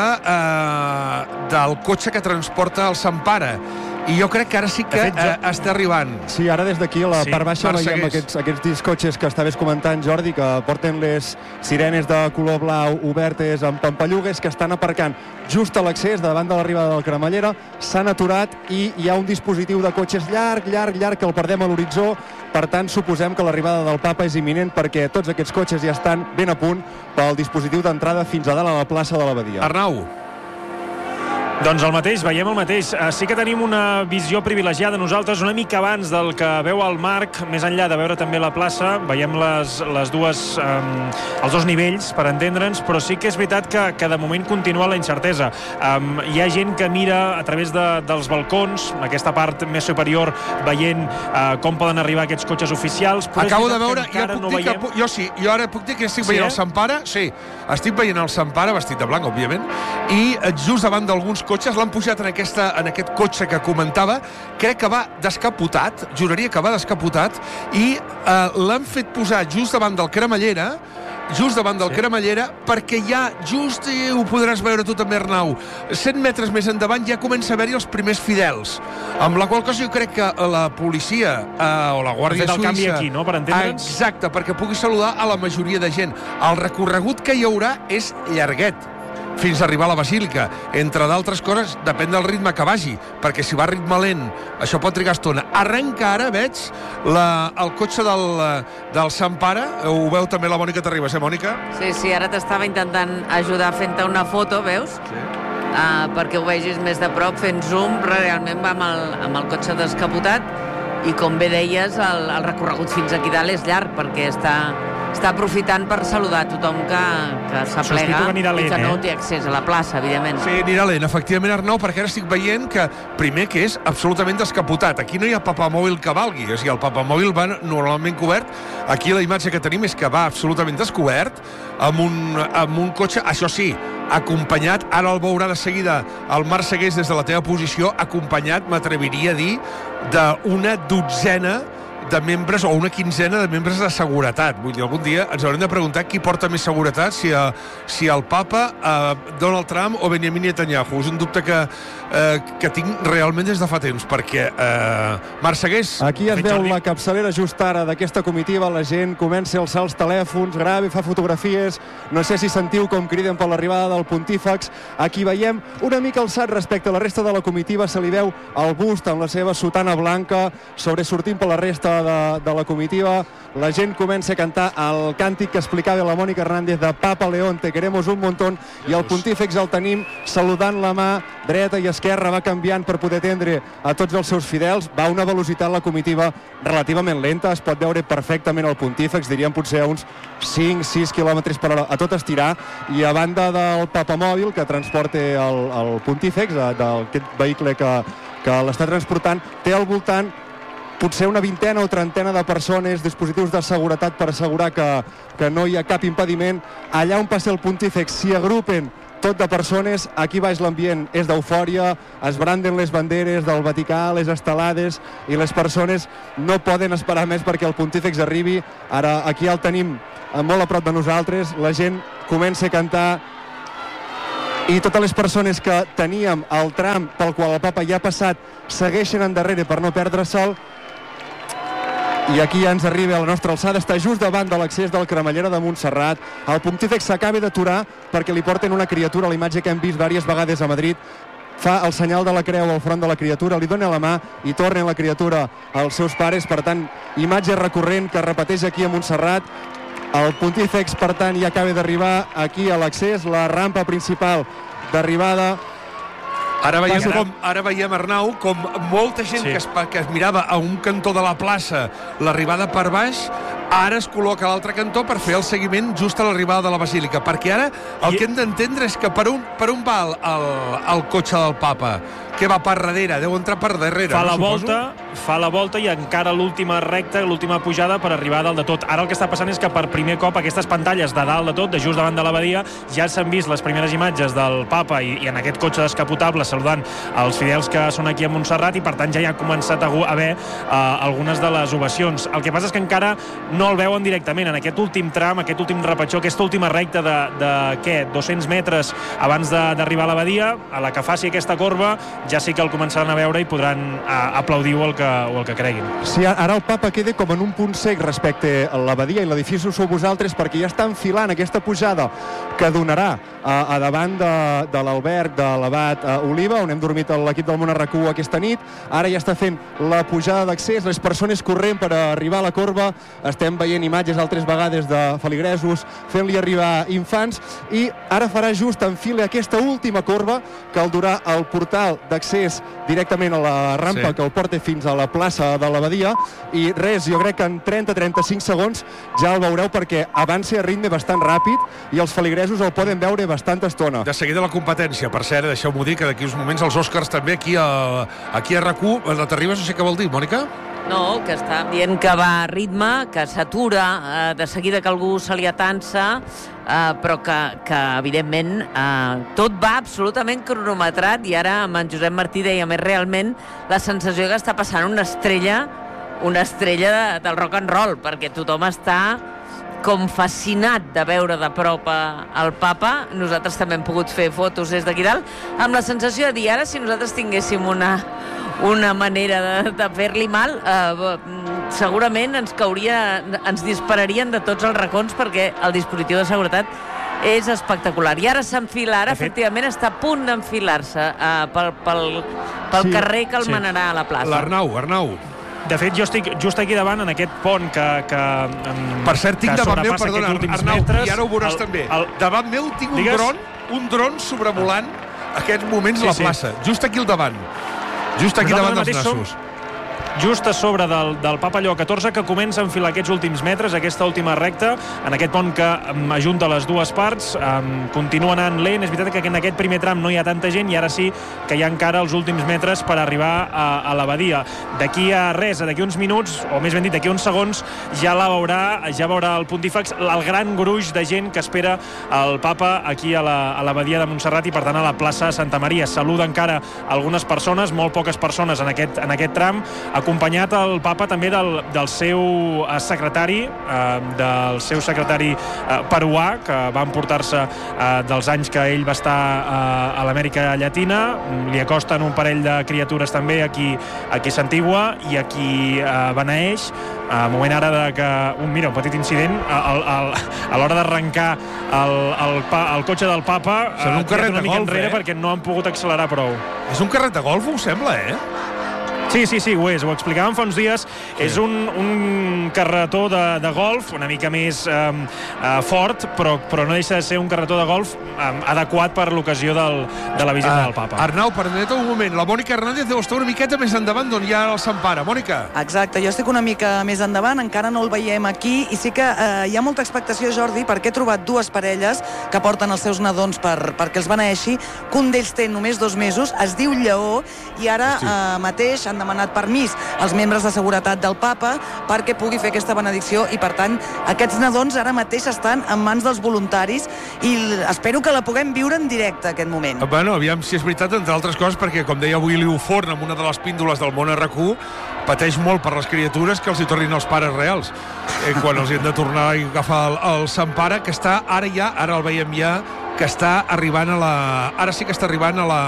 del cotxe que transporta el Sant Pare. I jo crec que ara sí que està arribant. Sí, ara des d'aquí a la part baixa veiem aquests cotxes que estaves comentant, Jordi, que porten les sirenes de color blau obertes amb pampallugues, que estan aparcant just a l'accés davant de l'arribada del Cremallera. S'han aturat i hi ha un dispositiu de cotxes llarg, que el perdem a l'horitzó. Per tant, suposem que l'arribada del Papa és imminent, perquè tots aquests cotxes ja estan ben a punt pel dispositiu d'entrada fins a dalt a la plaça de l'Abadia. Arnau. Doncs el mateix, veiem el mateix. Sí que tenim una visió privilegiada nosaltres, una mica abans del que veu el Marc, més enllà de veure també la plaça, veiem els dos nivells, per entendre'ns, però sí que és veritat que de moment continua la incertesa. Hi ha gent que mira a través dels balcons, aquesta part més superior, veient com poden arribar aquests cotxes oficials. Acabo de veure, jo ara puc dir que estic veient el Sant Pare, sí, estic veient el Sant Pare vestit de blanc, òbviament, i just davant d'alguns cotxes l'han pujat en aquest cotxe que comentava. Crec que va descapotat, juraria que va descapotat, i l'han fet posar just davant del Cremallera, perquè ja just, ho podràs veure tu també, Arnau, 100 metres més endavant ja comença a haver-hi els primers fidels, amb la qual cosa jo crec que la policia o la Guàrdia Suïssa... el canvi aquí, no?, per entendre'ns? Exacte, perquè pugui saludar a la majoria de gent. El recorregut que hi haurà és llarguet fins a arribar a la Basílica. Entre d'altres coses, depèn del ritme que vagi, perquè si va a ritme lent, això pot trigar estona. Arrenca ara, veig, el cotxe del Sant Pare. Ho veu també la Mònica Terribas, Mònica? Sí, ara t'estava intentant ajudar fent-te una foto, veus? Sí. Perquè ho vegis més de prop, fent zoom, realment va amb el cotxe descapotat, i com bé deies, el recorregut fins aquí dalt és llarg, perquè està aprofitant per saludar tothom que s'aplega i que no té accés a la plaça, evidentment. Sí, anirà lent, efectivament, Arnau, perquè ara estic veient que, primer, que és absolutament descapotat. Aquí no hi ha papamòbil que valgui, o sigui, el papamòbil va normalment cobert. Aquí la imatge que tenim és que va absolutament descobert, amb un cotxe, això sí, acompanyat, ara el veurà de seguida el Marc Segués des de la teva posició, acompanyat, m'atreviria a dir, d'una dotzena de membres o una quinzena de membres de seguretat. Vull dir, algun dia ens haurem de preguntar qui porta més seguretat, si el Papa, Donald Trump o Benjamin Netanyahu. És un dubte que tinc realment des de fa temps, perquè Marc Segués... Aquí es veu la capçalera just ara d'aquesta comitiva, la gent comença a alçar els telèfons, grava, fa fotografies, no sé si sentiu com criden per l'arribada del pontífex. Aquí veiem una mica alçat respecte a la resta de la comitiva, se li veu el bust amb la seva sotana blanca sobresortint per la resta resta de la comitiva. La gent comença a cantar el càntic que explicava la Mònica Hernández de Papa León, te queremos un montón, i el pontífex el tenim saludant la mà dreta i esquerra, va canviant per poder atendre a tots els seus fidels. Va a una velocitat la comitiva relativament lenta, es pot veure perfectament el pontífex, diríem potser a uns 5-6 km per hora a tot estirar, i a banda del papamòbil que transporta el pontífex, d'aquest vehicle que l'està transportant, té al voltant potser una vintena o trentena de persones, dispositius de seguretat per assegurar que no hi ha cap impediment. Allà on passa el pontífex s'hi agrupen tot de persones, aquí baix l'ambient és d'eufòria, es branden les banderes del Vaticà, les estelades, i les persones no poden esperar més perquè el pontífex arribi. Ara aquí el tenim molt a prop de nosaltres, la gent comença a cantar, i totes les persones que teníem el tram pel qual el papa ja ha passat segueixen endarrere per no perdre sol. I aquí ja ens arriba a la nostra alçada, està just davant de l'accés de la Cremallera de Montserrat. El pontífex s'acaba d'aturar perquè li porten una criatura, la imatge que hem vist diverses vegades a Madrid. Fa el senyal de la creu al front de la criatura, li dona la mà i torna la criatura als seus pares. Per tant, imatge recurrent que repeteix aquí a Montserrat. El pontífex, per tant, ja acaba d'arribar aquí a l'accés, la rampa principal d'arribada. Ara veiem, Arnau, com molta gent que es mirava a un cantó de la plaça l'arribada per baix, ara es col·loca a l'altre cantó per fer el seguiment just a l'arribada de la Basílica, perquè ara el que hem d'entendre és que per on va el cotxe del papa? Que va per darrere, deu entrar per darrere. Fa la volta i encara l'última recta, l'última pujada per arribar a dalt de tot. Ara el que està passant és que per primer cop aquestes pantalles de dalt de tot, de just davant de l'abadia, ja s'han vist les primeres imatges del papa i en aquest cotxe descapotable saludant els fidels que són aquí a Montserrat, i per tant ja hi ha començat a haver algunes de les ovacions. El que passa és que encara no el veuen directament en aquest últim tram, aquest últim repetxó, aquesta última recta de 200 metres abans d'arribar a l'abadia, a la que faci aquesta corba ja sí que el començaran a veure i podran aplaudir-ho o el que creguin. Sí, ara el papa queda com en un punt cec respecte a l'abadia, i l'edifici sou vosaltres, perquè ja està enfilant aquesta pujada que donarà a davant de l'alberg de l'abat Oliva, on hem dormit l'equip del Món RAC1 aquesta nit. Ara ja està fent la pujada d'accés, les persones corrent per arribar a la corba. Estem veient imatges altres vegades de feligresos fent-li arribar infants, i ara farà just enfilar aquesta última corba que el durà al portal d'accés directament a la rampa que el porta fins a la plaça de l'abadia. I res, jo crec que en 30-35 segons ja el veureu, perquè avança a ritme bastant ràpid i els feligresos el poden veure bastanta estona. De seguida la competència, per cert, deixeu-m'ho dir que d'aquí uns moments els Oscars també aquí a RAC1. T'arribes, no sé què vol dir, Mònica? No, que està dient que va a ritme, que s'atura de seguida que algú se li atansa, però que evidentment tot va absolutament cronometrat, i ara amb en Josep Martí deia més, realment la sensació que està passant una estrella del rock and roll, perquè tothom està com fascinat de veure de prop el papa. Nosaltres també hem pogut fer fotos des d'aquí dalt, amb la sensació de dir, ara si nosaltres tinguéssim una manera de fer-li mal, segurament ens dispararien de tots els racons, perquè el dispositiu de seguretat és espectacular. I ara s'enfila, efectivament està a punt d'enfilar-se pel carrer que el manarà a la plaça. L'Arnau. De fet, jo estic just aquí davant, en aquest pont que per cert, tinc davant meu, perdona, Arnau, i ara ho veuràs també. Davant meu tinc un dron sobrevolant aquests moments la plaça. Just aquí al davant. Just aquí davant dels nassos. Just a sobre del Papa Lleó XIV, que comença a enfilar aquests últims metres, aquesta última recta, en aquest pont que ajunta les dues parts. Continua anant lent. És veritat que en aquest primer tram no hi ha tanta gent, i ara sí que hi ha encara els últims metres per arribar a l'abadia. D'aquí a res, d'aquí uns minuts, o més ben dit, d'aquí uns segons, ja veurà el pontífex, el gran gruix de gent que espera el Papa aquí a l'abadia de Montserrat, i per tant a la plaça Santa Maria. Saluda encara algunes persones, molt poques persones en aquest tram, acompanyat el papa també del seu secretari, peruà, que va emportar-se dels anys que ell va estar a l'Amèrica Llatina. Li acosten un parell de criatures també aquí a Santigua i aquí beneeix. Moment ara un petit incident a l'hora d'arrencar el cotxe del papa. Sembla un carret de golf, perquè no han pogut accelerar prou. És un carret de golf, us sembla, Sí, ho és. Ho explicàvem fa uns dies. És un carretó de golf, una mica més fort, però no deixa de ser un carretó de golf adequat per l'ocasió de la visita del papa. Arnau, permet un moment. La Mònica Hernández deu estar una miqueta més endavant d'on hi ha el Sant Pare. Mònica. Exacte, jo estic una mica més endavant, encara no el veiem aquí, i sí que hi ha molta expectació, Jordi, perquè he trobat dues parelles que porten els seus nadons perquè els beneeixi, que un d'ells té només 2 mesos, es diu Lleó, i ara mateix han demanat permís als membres de seguretat del papa perquè pugui fer aquesta benedicció, i per tant aquests nadons ara mateix estan en mans dels voluntaris i espero que la puguem viure en directe aquest moment. Bueno, aviam si és veritat, entre altres coses, perquè com deia avui Liu Forn amb una de les píndoles del món RQ, pateix molt per les criatures que els hi tornin els pares reals quan els hi han de tornar a agafar el Sant Pare, que està ara el veiem ja, que està arribant ara sí que està arribant a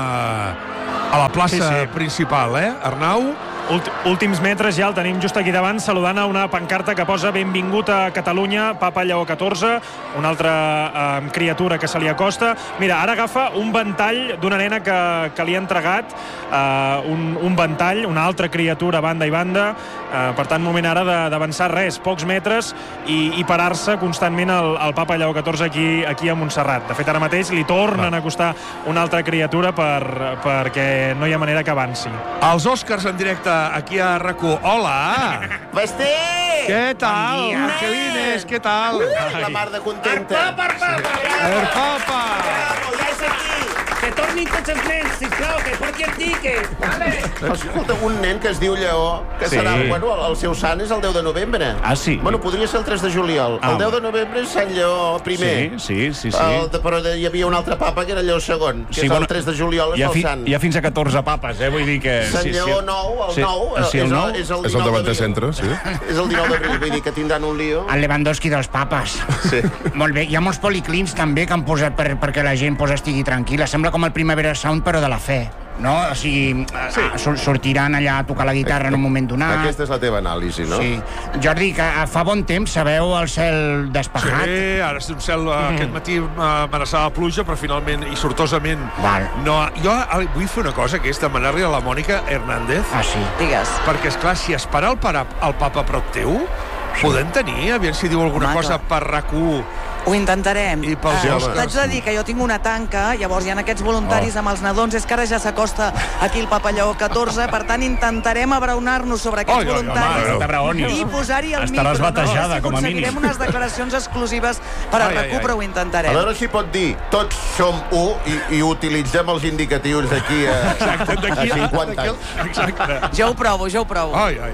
la plaça principal, Arnau? Últims metres ja el tenim just aquí davant, saludant a una pancarta que posa benvingut a Catalunya, Papa Lleó XIV, una altra criatura que se li acosta. Mira, ara agafa un ventall d'una nena que li ha entregat, un ventall, una altra criatura a banda i banda. Per tant, moment ara d'avançar pocs metres i parar-se constantment el Papa Lleó XIV aquí a Montserrat. De fet, ara mateix li tornen a acostar una altra criatura perquè no hi ha manera que avanci. Els Oscars en directe aquí a RAC1. Hola! Basté! Què tal? Bon Que vines, què tal? La mar de contenta. El papa! Ja és aquí! Que tornin tots els nens, sisplau, que porti el tiquet. Escolta, un nen que es diu Lleó, que serà, bueno, el seu sant és el 10 de novembre. Ah, sí? Bueno, podria ser el 3 de juliol. El 10 de novembre és Sant Lleó I. Sí. Però hi havia un altre papa que era Lleó II, que és el 3 de juliol, és el sant. Hi ha fins a 14 papes, vull dir que... Sant Lleó IX, el 9, és el 19 d'abril. És el davant de centre, sí. És el 19 d'abril, vull dir que tindran un lío. El Lewandowski dels papes. Sí. Molt bé, hi ha molts policlins també que han posat perquè la gent estigui tranquil·la. Sembla com el Primavera Sound, però de la fe. No? O sigui, sortiran allà a tocar la guitarra en un moment donat. Aquesta és la teva anàlisi, no? Sí. Jordi, que fa bon temps, sabeu el cel despejat? Sí, ara és un cel aquest matí amenaçava pluja, però finalment i sortosament no. Jo vull fer una cosa, que és demanar-li a la Mònica Hernández. Ah, sí? Digues. Perquè, esclar, si esperar el papa prop teu, podem tenir, aviam si diu alguna cosa per RAC1. Ho intentarem. T'haig de dir que jo tinc una tanca, llavors hi ha aquests voluntaris amb els nadons, és que ara ja s'acosta aquí el Papa Lleó XIV, per tant intentarem abraonar-nos sobre aquests voluntaris i posar-hi el micro. Estaràs batejada, com a mínim. Aconseguirem unes declaracions exclusives per a RAC1, però ho intentarem. A veure si pot dir, tots som u i utilitzem els indicatius d'aquí a 50 anys. Exacte. Jo ho provo.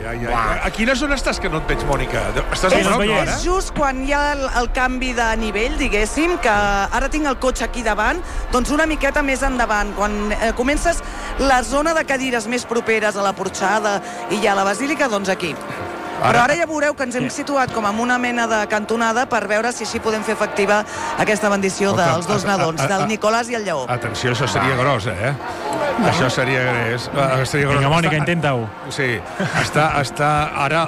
A quina zona estàs que no et veig, Mònica? Estàs al groc, no, ara? És just quan hi ha el canvi de nivell, diguéssim, que ara tinc el cotxe aquí davant, doncs una miqueta més endavant. Quan comences la zona de cadires més properes a la porxada i ja a la basílica, doncs aquí. Però ara ja veureu que ens hem situat com en una mena de cantonada per veure si així podem fer efectiva aquesta bendició dels dos nadons, del Nicolàs i el Lleó. Atenció, això seria gros, Això seria gros. Vinga, Mònica, intenta-ho. Sí, està ara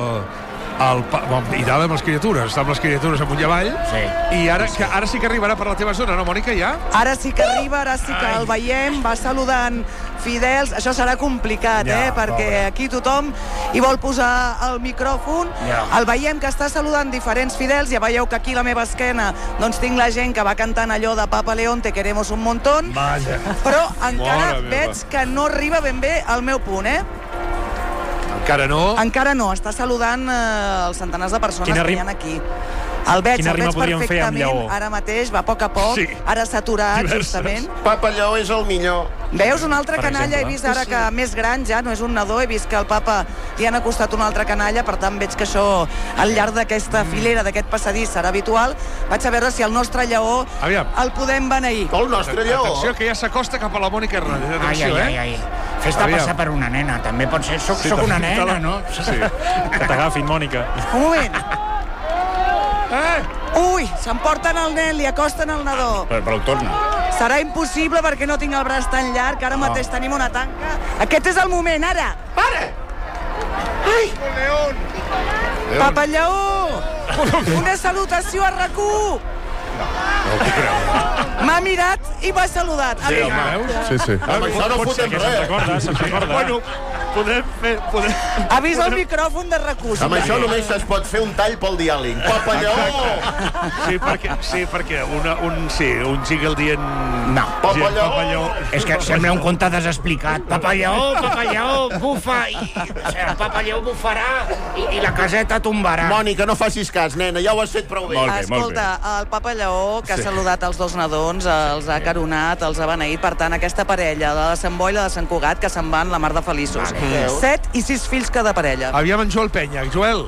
i dalt amb les criatures, està amb les criatures amunt i avall, i ara sí que arribarà per la teva zona, no, Mònica, ja? Ara sí que arriba, ara sí que el veiem, va saludant fidels, això serà complicat, perquè aquí tothom hi vol posar el micròfon, el veiem que està saludant diferents fidels, ja veieu que aquí a la meva esquena doncs tinc la gent que va cantant allò de Papa León, te queremos un montón, però encara veig que no arriba ben bé al meu punt, Encara no? Encara no, està saludant els centenars de persones que hi ha aquí. El veig perfectament, ara mateix, va a poc, ara s'ha aturat, justament. Papa Lleó és el millor. Veus una altra canalla, he vist ara que més gran ja, no és un nadó, he vist que al papa li han acostat una altra canalla, per tant veig que això al llarg d'aquesta filera, d'aquest passadís serà habitual. Vaig a veure si el nostre Lleó el podem beneir. El nostre Lleó? Atenció, que ja s'acosta cap a la Mònica Hernández. Atenció, ai. Fes-te passar per una nena, també pot ser. Soc una nena, no? Sí, que t'agafin, Mònica. Un moment. Ui, s'emporten el nen, li acosten el nadó. Però el torna. Serà impossible perquè no tinc el braç tan llarg, ara mateix tenim una tanca. Aquest és el moment, ara. Para! Ai! Papa Lleó! Una salutació a RAC1! No t'ho creu. M'ha mirat i m'ha saludat. Sí. Això no fotem res. Se'n recorda. Bueno, Podem fer... Ha vist el micròfon de RAC1. Amb això només es pot fer un tall pel diàleg. Papa Lleó! Sí, perquè un jingle dient... No. Papa Lleó! És que sembla un conte desexplicat. Papa Lleó, bufa, i el Papa Lleó bufarà i la caseta tombarà. Mònica, no facis cas, nena, ja ho has fet prou bé. Escolta, el Papa Lleó, que ha saludat els dos nadons, els ha caronat, els ha beneït, per tant, aquesta parella, la de Sant Boi i la de Sant Cugat, que se'n van la mar de feliços. 7 i 6 fills cada parella. Aviam en Joel Penya. Joel.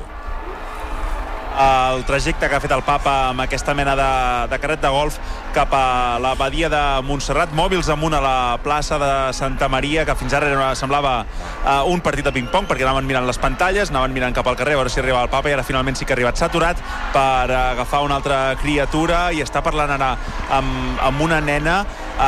El trajecte que ha fet el papa amb aquesta mena de carret de golf cap a la badia de Montserrat, mòbils amunt a la plaça de Santa Maria, que fins ara semblava un partit de ping-pong, perquè anaven mirant les pantalles, anaven mirant cap al carrer a veure si arribava el papa, i ara finalment sí que ha arribat. S'ha aturat per agafar una altra criatura i està parlant ara amb una nena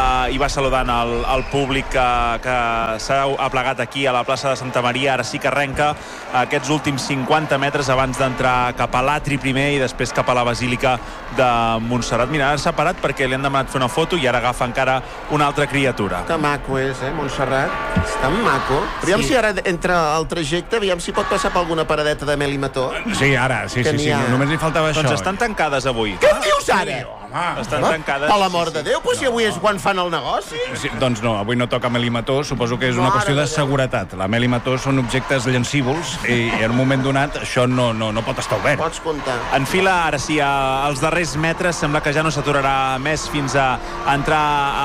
i va saludant el públic que s'ha aplegat aquí a la plaça de Santa Maria. Ara sí que arrenca aquests últims 50 metres abans d'entrar cap a l'atri primer i després cap a la basílica de Montserrat. Mira, ara s'ha parat perquè li han demanat fer una foto i ara agafa encara una altra criatura. Que maco és, Montserrat? Està maco. Aviam si ara entra al trajecte, aviam si pot passar per alguna paradeta de mel i mató. Sí, ara, sí. Només li faltava això. Doncs estan tancades avui. Què em dius ara? Estan tancades. Per l'amor de Déu, però si avui és quan fan el negoci. Sí, doncs no, avui no toca mel i mató, suposo que és una qüestió de seguretat. La mel i mató són objectes llancívols i en un moment donat això no pot estar obert. Pots comptar. Enfila, ara sí, als darrers metres, sembla que ja no s'aturarà més fins a entrar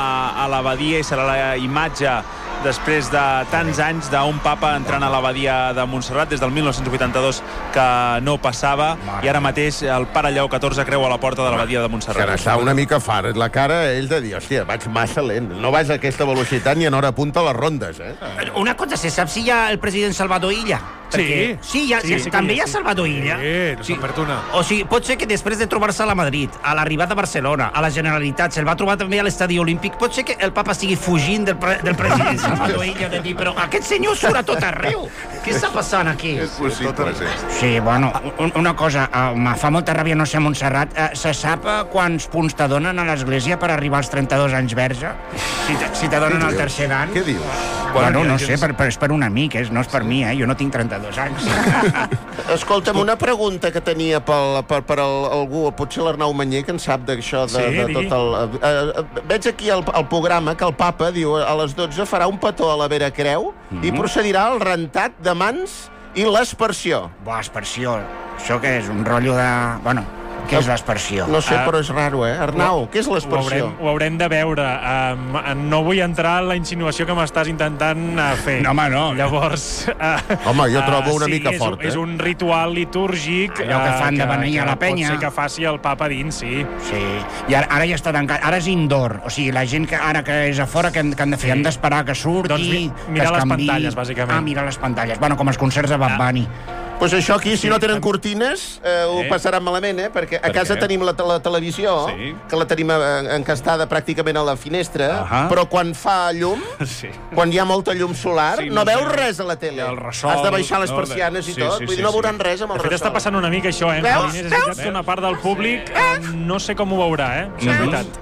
a l'abadia i serà la imatge després de tants anys d'un papa entrant a l'abadia de Montserrat des del 1982 que no passava, i ara mateix el pare Lleó XIV creu a la porta de l'abadia de Montserrat. Que està una mica fart, la cara ell de dir, hòstia, vaig massa lent, no vas a aquesta velocitat ni en hora punta a les rondes, Una cosa, se sap si hi ha el president Salvador Illa? Sí. Sí, també hi ha Salvador Illa. Sí, una. O sigui, pot ser que després de trobar-se a Madrid, a l'arribada a Barcelona, a la Generalitat, se'l va trobar també a l'estadi olímpic, pot ser que el papa estigui fugint del president Salvador Illa, de dir, però aquest senyor surt a tot arreu. Què està passant aquí? És possible, sí. Sí, bueno, una cosa, me fa molta ràbia no ser a Montserrat. Se sap quants punts te donen a l'església per arribar als 32 anys verge? Si te donen el tercer dan? Què dius? Bueno, no sé, és per un amic, no és per mi, jo no tinc 32 anys. Escolta'm, una pregunta que tenia per algú, potser l'Arnau Manyer, que en sap d'això de tot el... Veig aquí al programa que el papa diu a les 12 farà un petó a la Vera Creu i procedirà al rentat de mans i l'aspersió. Aspersió, això què és? Un rotllo de... Bueno, què és l'aspersió? No sé, però és raro, Arnau, què és l'aspersió? Ho haurem de veure. No vull entrar en la insinuació que m'estàs intentant fer. No, home, no. Llavors... Home, jo trobo una mica fort, és un ritual litúrgic... Allò que fan de beneir a la penya. Pot ser que faci el papa dins, sí. Sí, i ara ja està tancat. Ara és indoor. O sigui, la gent que ara que és a fora, que han de fer? Han d'esperar que surti, doncs mirar les pantalles, bàsicament. Mirar les pantalles. Bueno, com els concerts de Bad Bunny. Pues això aquí, si no tenen cortines, ho passaran malament, perquè a casa tenim la televisió, que la tenim encastada pràcticament a la finestra, però quan fa llum, quan hi ha molta llum solar, no veus res a la tele. Has de baixar les persianes i tot, vull dir, no veuran res amb el ressol. De fet, està passant una mica això, Veus? És veritat que una part del públic no sé com ho veurà, és veritat.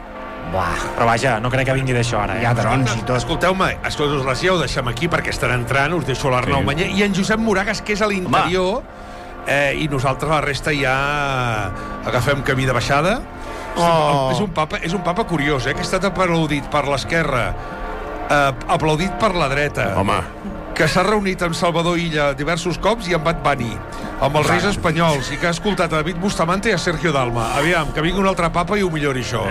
Però vaja, no crec que vingui d'això ara. Hi ha drons i tot. Escolteu-me, us les ja ho deixem aquí perquè estan entrant, us deixo l'Arnau Manyer i en Josep Moragas, que és a l'interior, i nosaltres la resta ja agafem camí de baixada. És un papa curiós, que ha estat aplaudit per l'esquerra, aplaudit per la dreta. Home. Que s'ha reunit amb Salvador Illa diversos cops i amb Bad Bunny, amb els reis espanyols, i que ha escoltat a David Bustamante i a Sergio Dalma. Aviam, que vingui un altre papa i ho millori això.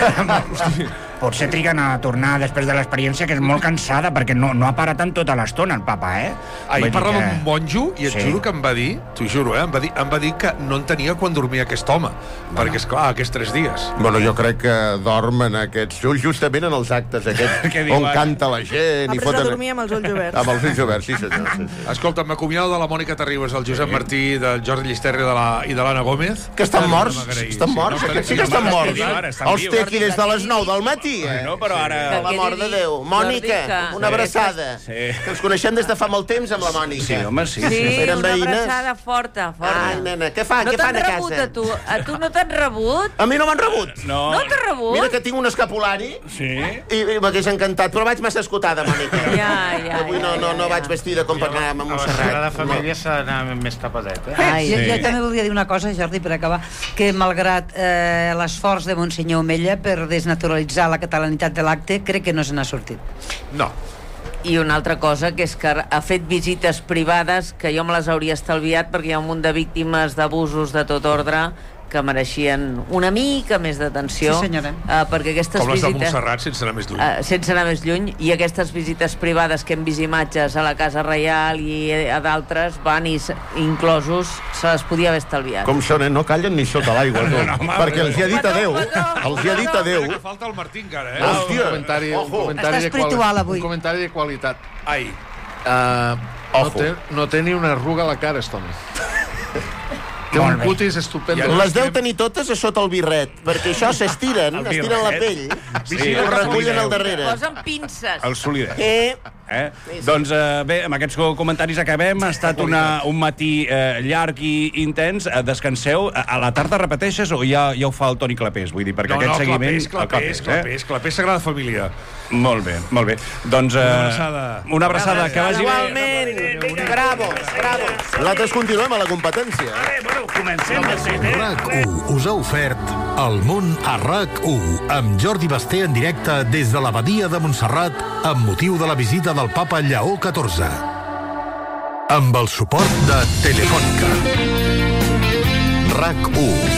Potser triguen a tornar després de l'experiència, que és molt cansada, perquè no ha parat en tota l'estona el papa, Ahir parlava amb un monjo i et juro que em va dir, t'ho juro, em va dir que no entenia quan dormia aquest home, perquè, esclar, aquests 3 dies. Bueno, jo crec que dorm en aquests... Justament en els actes aquests on canta la gent... Ha pres a dormir amb els ulls oberts. Amb els ulls oberts, sí, senyor. Escolta, m'acomiado de la Mònica Terribas, el Josep Martí, del Jordi Llisterri i de l'Anna Gómez. Que estan morts? Estan morts? Sí que estan morts. Els té aquí des de les 9 del matí aquí, eh? No, però ara... Per l'amor de Déu. Mònica, una abraçada. Que ens coneixem des de fa molt temps amb la Mònica. Sí, home, sí. Sí, una abraçada forta. Ai, nena, què fan a casa? No t'han rebut, a tu? A tu no t'han rebut? A mi no m'han rebut. No t'han rebut? Mira que tinc un escapulari i m'hagués encantat, però vaig massa escotada, Mònica. Avui no vaig vestida com per anar a Montserrat. A la Sagrada Família s'ha d'anar més tapadet, Jo també voldria dir una cosa, Jordi, per acabar, que malgrat l'esforç de Monsenyor Omella per desnaturalitzar la catalanitat de l'acte, crec que no se n'ha sortit. No. I una altra cosa, que és que ha fet visites privades que jo me les hauria estalviat perquè hi ha un munt de víctimes d'abusos de tot ordre que mereixien una mica més d'atenció. Sí, senyora. Perquè aquestes com les de visites... Montserrat, sense anar més lluny. Sense anar més lluny. I aquestes visites privades que hem vist imatges a la Casa Reial i a d'altres van inclosos, se les podia haver estalviat. Com són, no callen ni sota l'aigua, perquè els hi ha dit adeu. Els hi ha dit adeu. Que falta el Martí encara, Hòstia, un comentari de qualitat. Ai. No té ni una arruga a la cara, Estoni. Té un cutis estupendo. Les deu tenir totes a sota el birret, perquè això s'estiren, estiren la pell i ho recullen al darrere. Posen pinces. El solider. Doncs bé, amb aquests comentaris acabem. Ha estat un matí llarg i intens. Descanseu. A la tarda repeteixes o ja ho fa el Toni Clapés? Vull dir, perquè aquest seguiment... Clapés, Sagrada Família. Molt bé, molt bé. Doncs una abraçada. Que vagi bé. Igualment. Bravo. Nosaltres continuem a la competència. Comencem. RAC1 us ha ofert El món a RAC1 amb Jordi Basté en directe des de l'abadia de Montserrat amb motiu de la visita del papa Lleó XIV. Amb el suport de Telefònica. RAC1.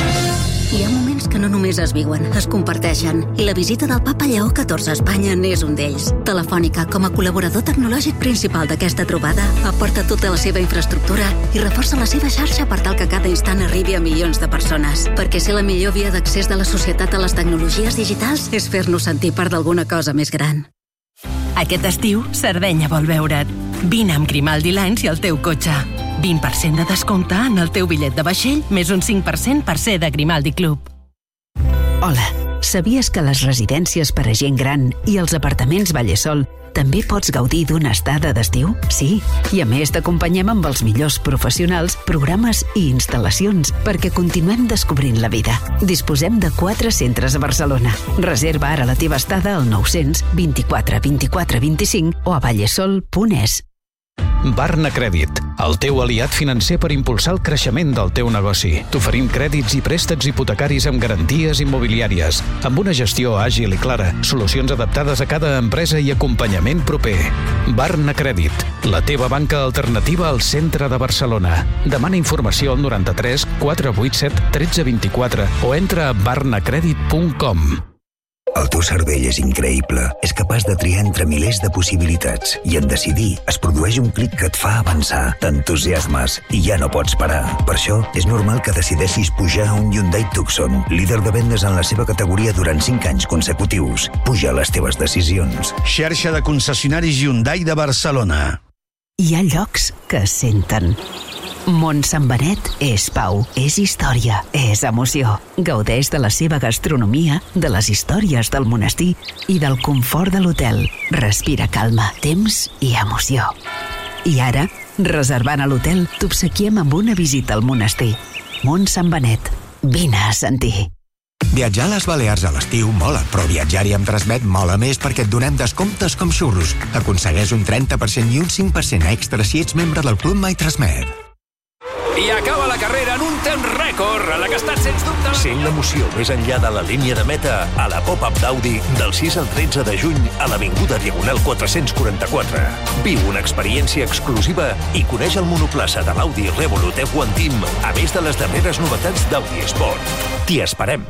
Hi ha moments que no només es viuen, es comparteixen. I la visita del papa Lleó XIV a Espanya n'és un d'ells. Telefònica, com a col·laborador tecnològic principal d'aquesta trobada, aporta tota la seva infraestructura i reforça la seva xarxa per tal que cada instant arribi a milions de persones. Perquè ser la millor via d'accés de la societat a les tecnologies digitals és fer-nos sentir part d'alguna cosa més gran. Aquest estiu, Sardenya vol veure't. Vine amb Grimaldi Lines i el teu cotxe. 20% de descompte en el teu bitllet de vaixell, més un 5% per ser de Grimaldi Club. Hola, sabies que les residències per a gent gran i els apartaments Vallesol també pots gaudir d'una estada d'estiu? Sí, i a més t'acompanyem amb els millors professionals, programes i instal·lacions perquè continuem descobrint la vida. Disposem de 4 centres a Barcelona. Reserva ara la teva estada al 900 24 24 25 o a vallesol.es. Barna Crèdit, el teu aliat financer per impulsar el creixement del teu negoci. T'oferim crèdits i préstecs hipotecaris amb garanties immobiliàries, amb una gestió àgil i clara, solucions adaptades a cada empresa i acompanyament proper. Barna Crèdit, la teva banca alternativa al centre de Barcelona. Demana informació al 93 487 1324 o entra a barnacredit.com. El teu cervell és increïble. És capaç de triar entre milers de possibilitats. I en decidir es produeix un clic que et fa avançar. T'entusiasmes i ja no pots parar. Per això és normal que decideixis pujar a un Hyundai Tucson, líder de vendes en la seva categoria durant 5 anys consecutius. Puja les teves decisions. Xarxa de concessionaris Hyundai de Barcelona. Hi ha llocs que es senten. Mont Sant Benet és pau, és història, és emoció. Gaudeix de la seva gastronomia, de les històries del monestir i del confort de l'hotel. Respira calma, temps i emoció. I ara, reservant a l'hotel, t'obsequiem amb una visita al monestir. Mont Sant Benet. Vine a sentir. Viatjar a les Balears a l'estiu mola, però viatjar-hi amb Transmet mola més perquè et donem descomptes com xurros. Aconsegueix un 30% i un 5% extra si ets membre del Club My Transmet. I acaba la carrera en un temps rècord, a la que ha estat sens dubte... Sent l'emoció més enllà de la línia de meta a la Pop-Up d'Audi del 6 al 13 de juny a l'Avinguda Diagonal 444. Viu una experiència exclusiva i coneix el monoplaça de l'Audi Revolut F1 Team, a més de les darreres novetats d'Audi Sport. T'hi esperem.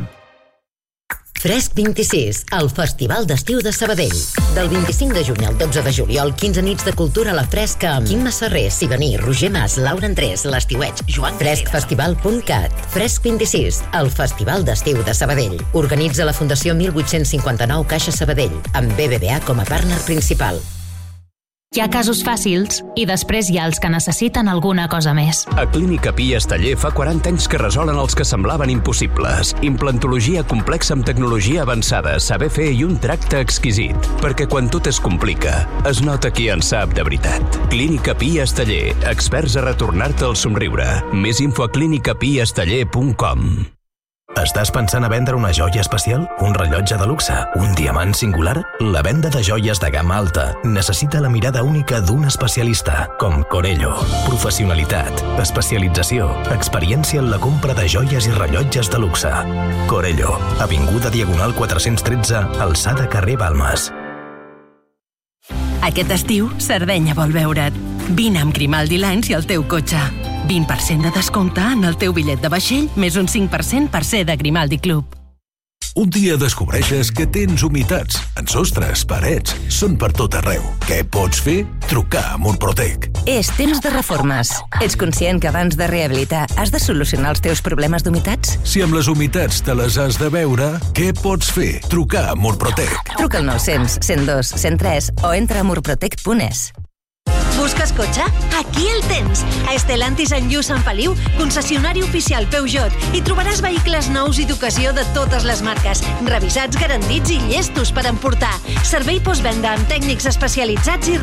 Fresc 26, el Festival d'Estiu de Sabadell. Del 25 de juny al 12 de juliol, 15 nits de cultura a la fresca amb Quim Masserrer, Siganí, Roger Mas, Laura Andrés, l'Estiueig, Joan Freskfestival.cat. Fresc 26, el Festival d'Estiu de Sabadell. Organitza la Fundació 1859 Caixa Sabadell, amb BBVA com a partner principal. Hi ha casos fàcils i després hi ha els que necessiten alguna cosa més. A Clínica Pi Esteller fa 40 anys que resolen els que semblaven impossibles. Implantologia complexa amb tecnologia avançada, saber fer i un tracte exquisit. Perquè quan tot es complica, es nota qui en sap de veritat. Clínica Pi Esteller, experts a retornar-te el somriure. Més info a clinicapiesteller.com. Estàs pensant a vendre una joia especial? Un rellotge de luxe? Un diamant singular? La venda de joies de gamma alta necessita la mirada única d'un especialista, com Corello. Professionalitat, especialització, experiència en la compra de joies i rellotges de luxe. Corello, avinguda Diagonal 413, alçada carrer Balmes. Aquest estiu, Sardenya vol veure't. Vine amb Grimaldi Lines i el teu cotxe. 20% de descompte en el teu bitllet de vaixell, més un 5% per ser de Grimaldi Club. Un dia descobreixes que tens humitats en sostres, parets, són per tot arreu. Què pots fer? Trucar a Murprotec. És temps de reformes. Ets conscient que abans de rehabilitar has de solucionar els teus problemes d'humitats? Si amb les humitats te les has de veure, què pots fer? Trucar a Murprotec. Truca al 900 102 103 o entra a murprotec.es. Busques cotxe? Aquí el tens! A Stellantis en Lluç Sant Feliu, concessionari oficial Peugeot, hi trobaràs vehicles nous i d'ocasió de totes les marques, revisats, garantits i llestos per emportar. Servei postvenda amb tècnics especialitzats i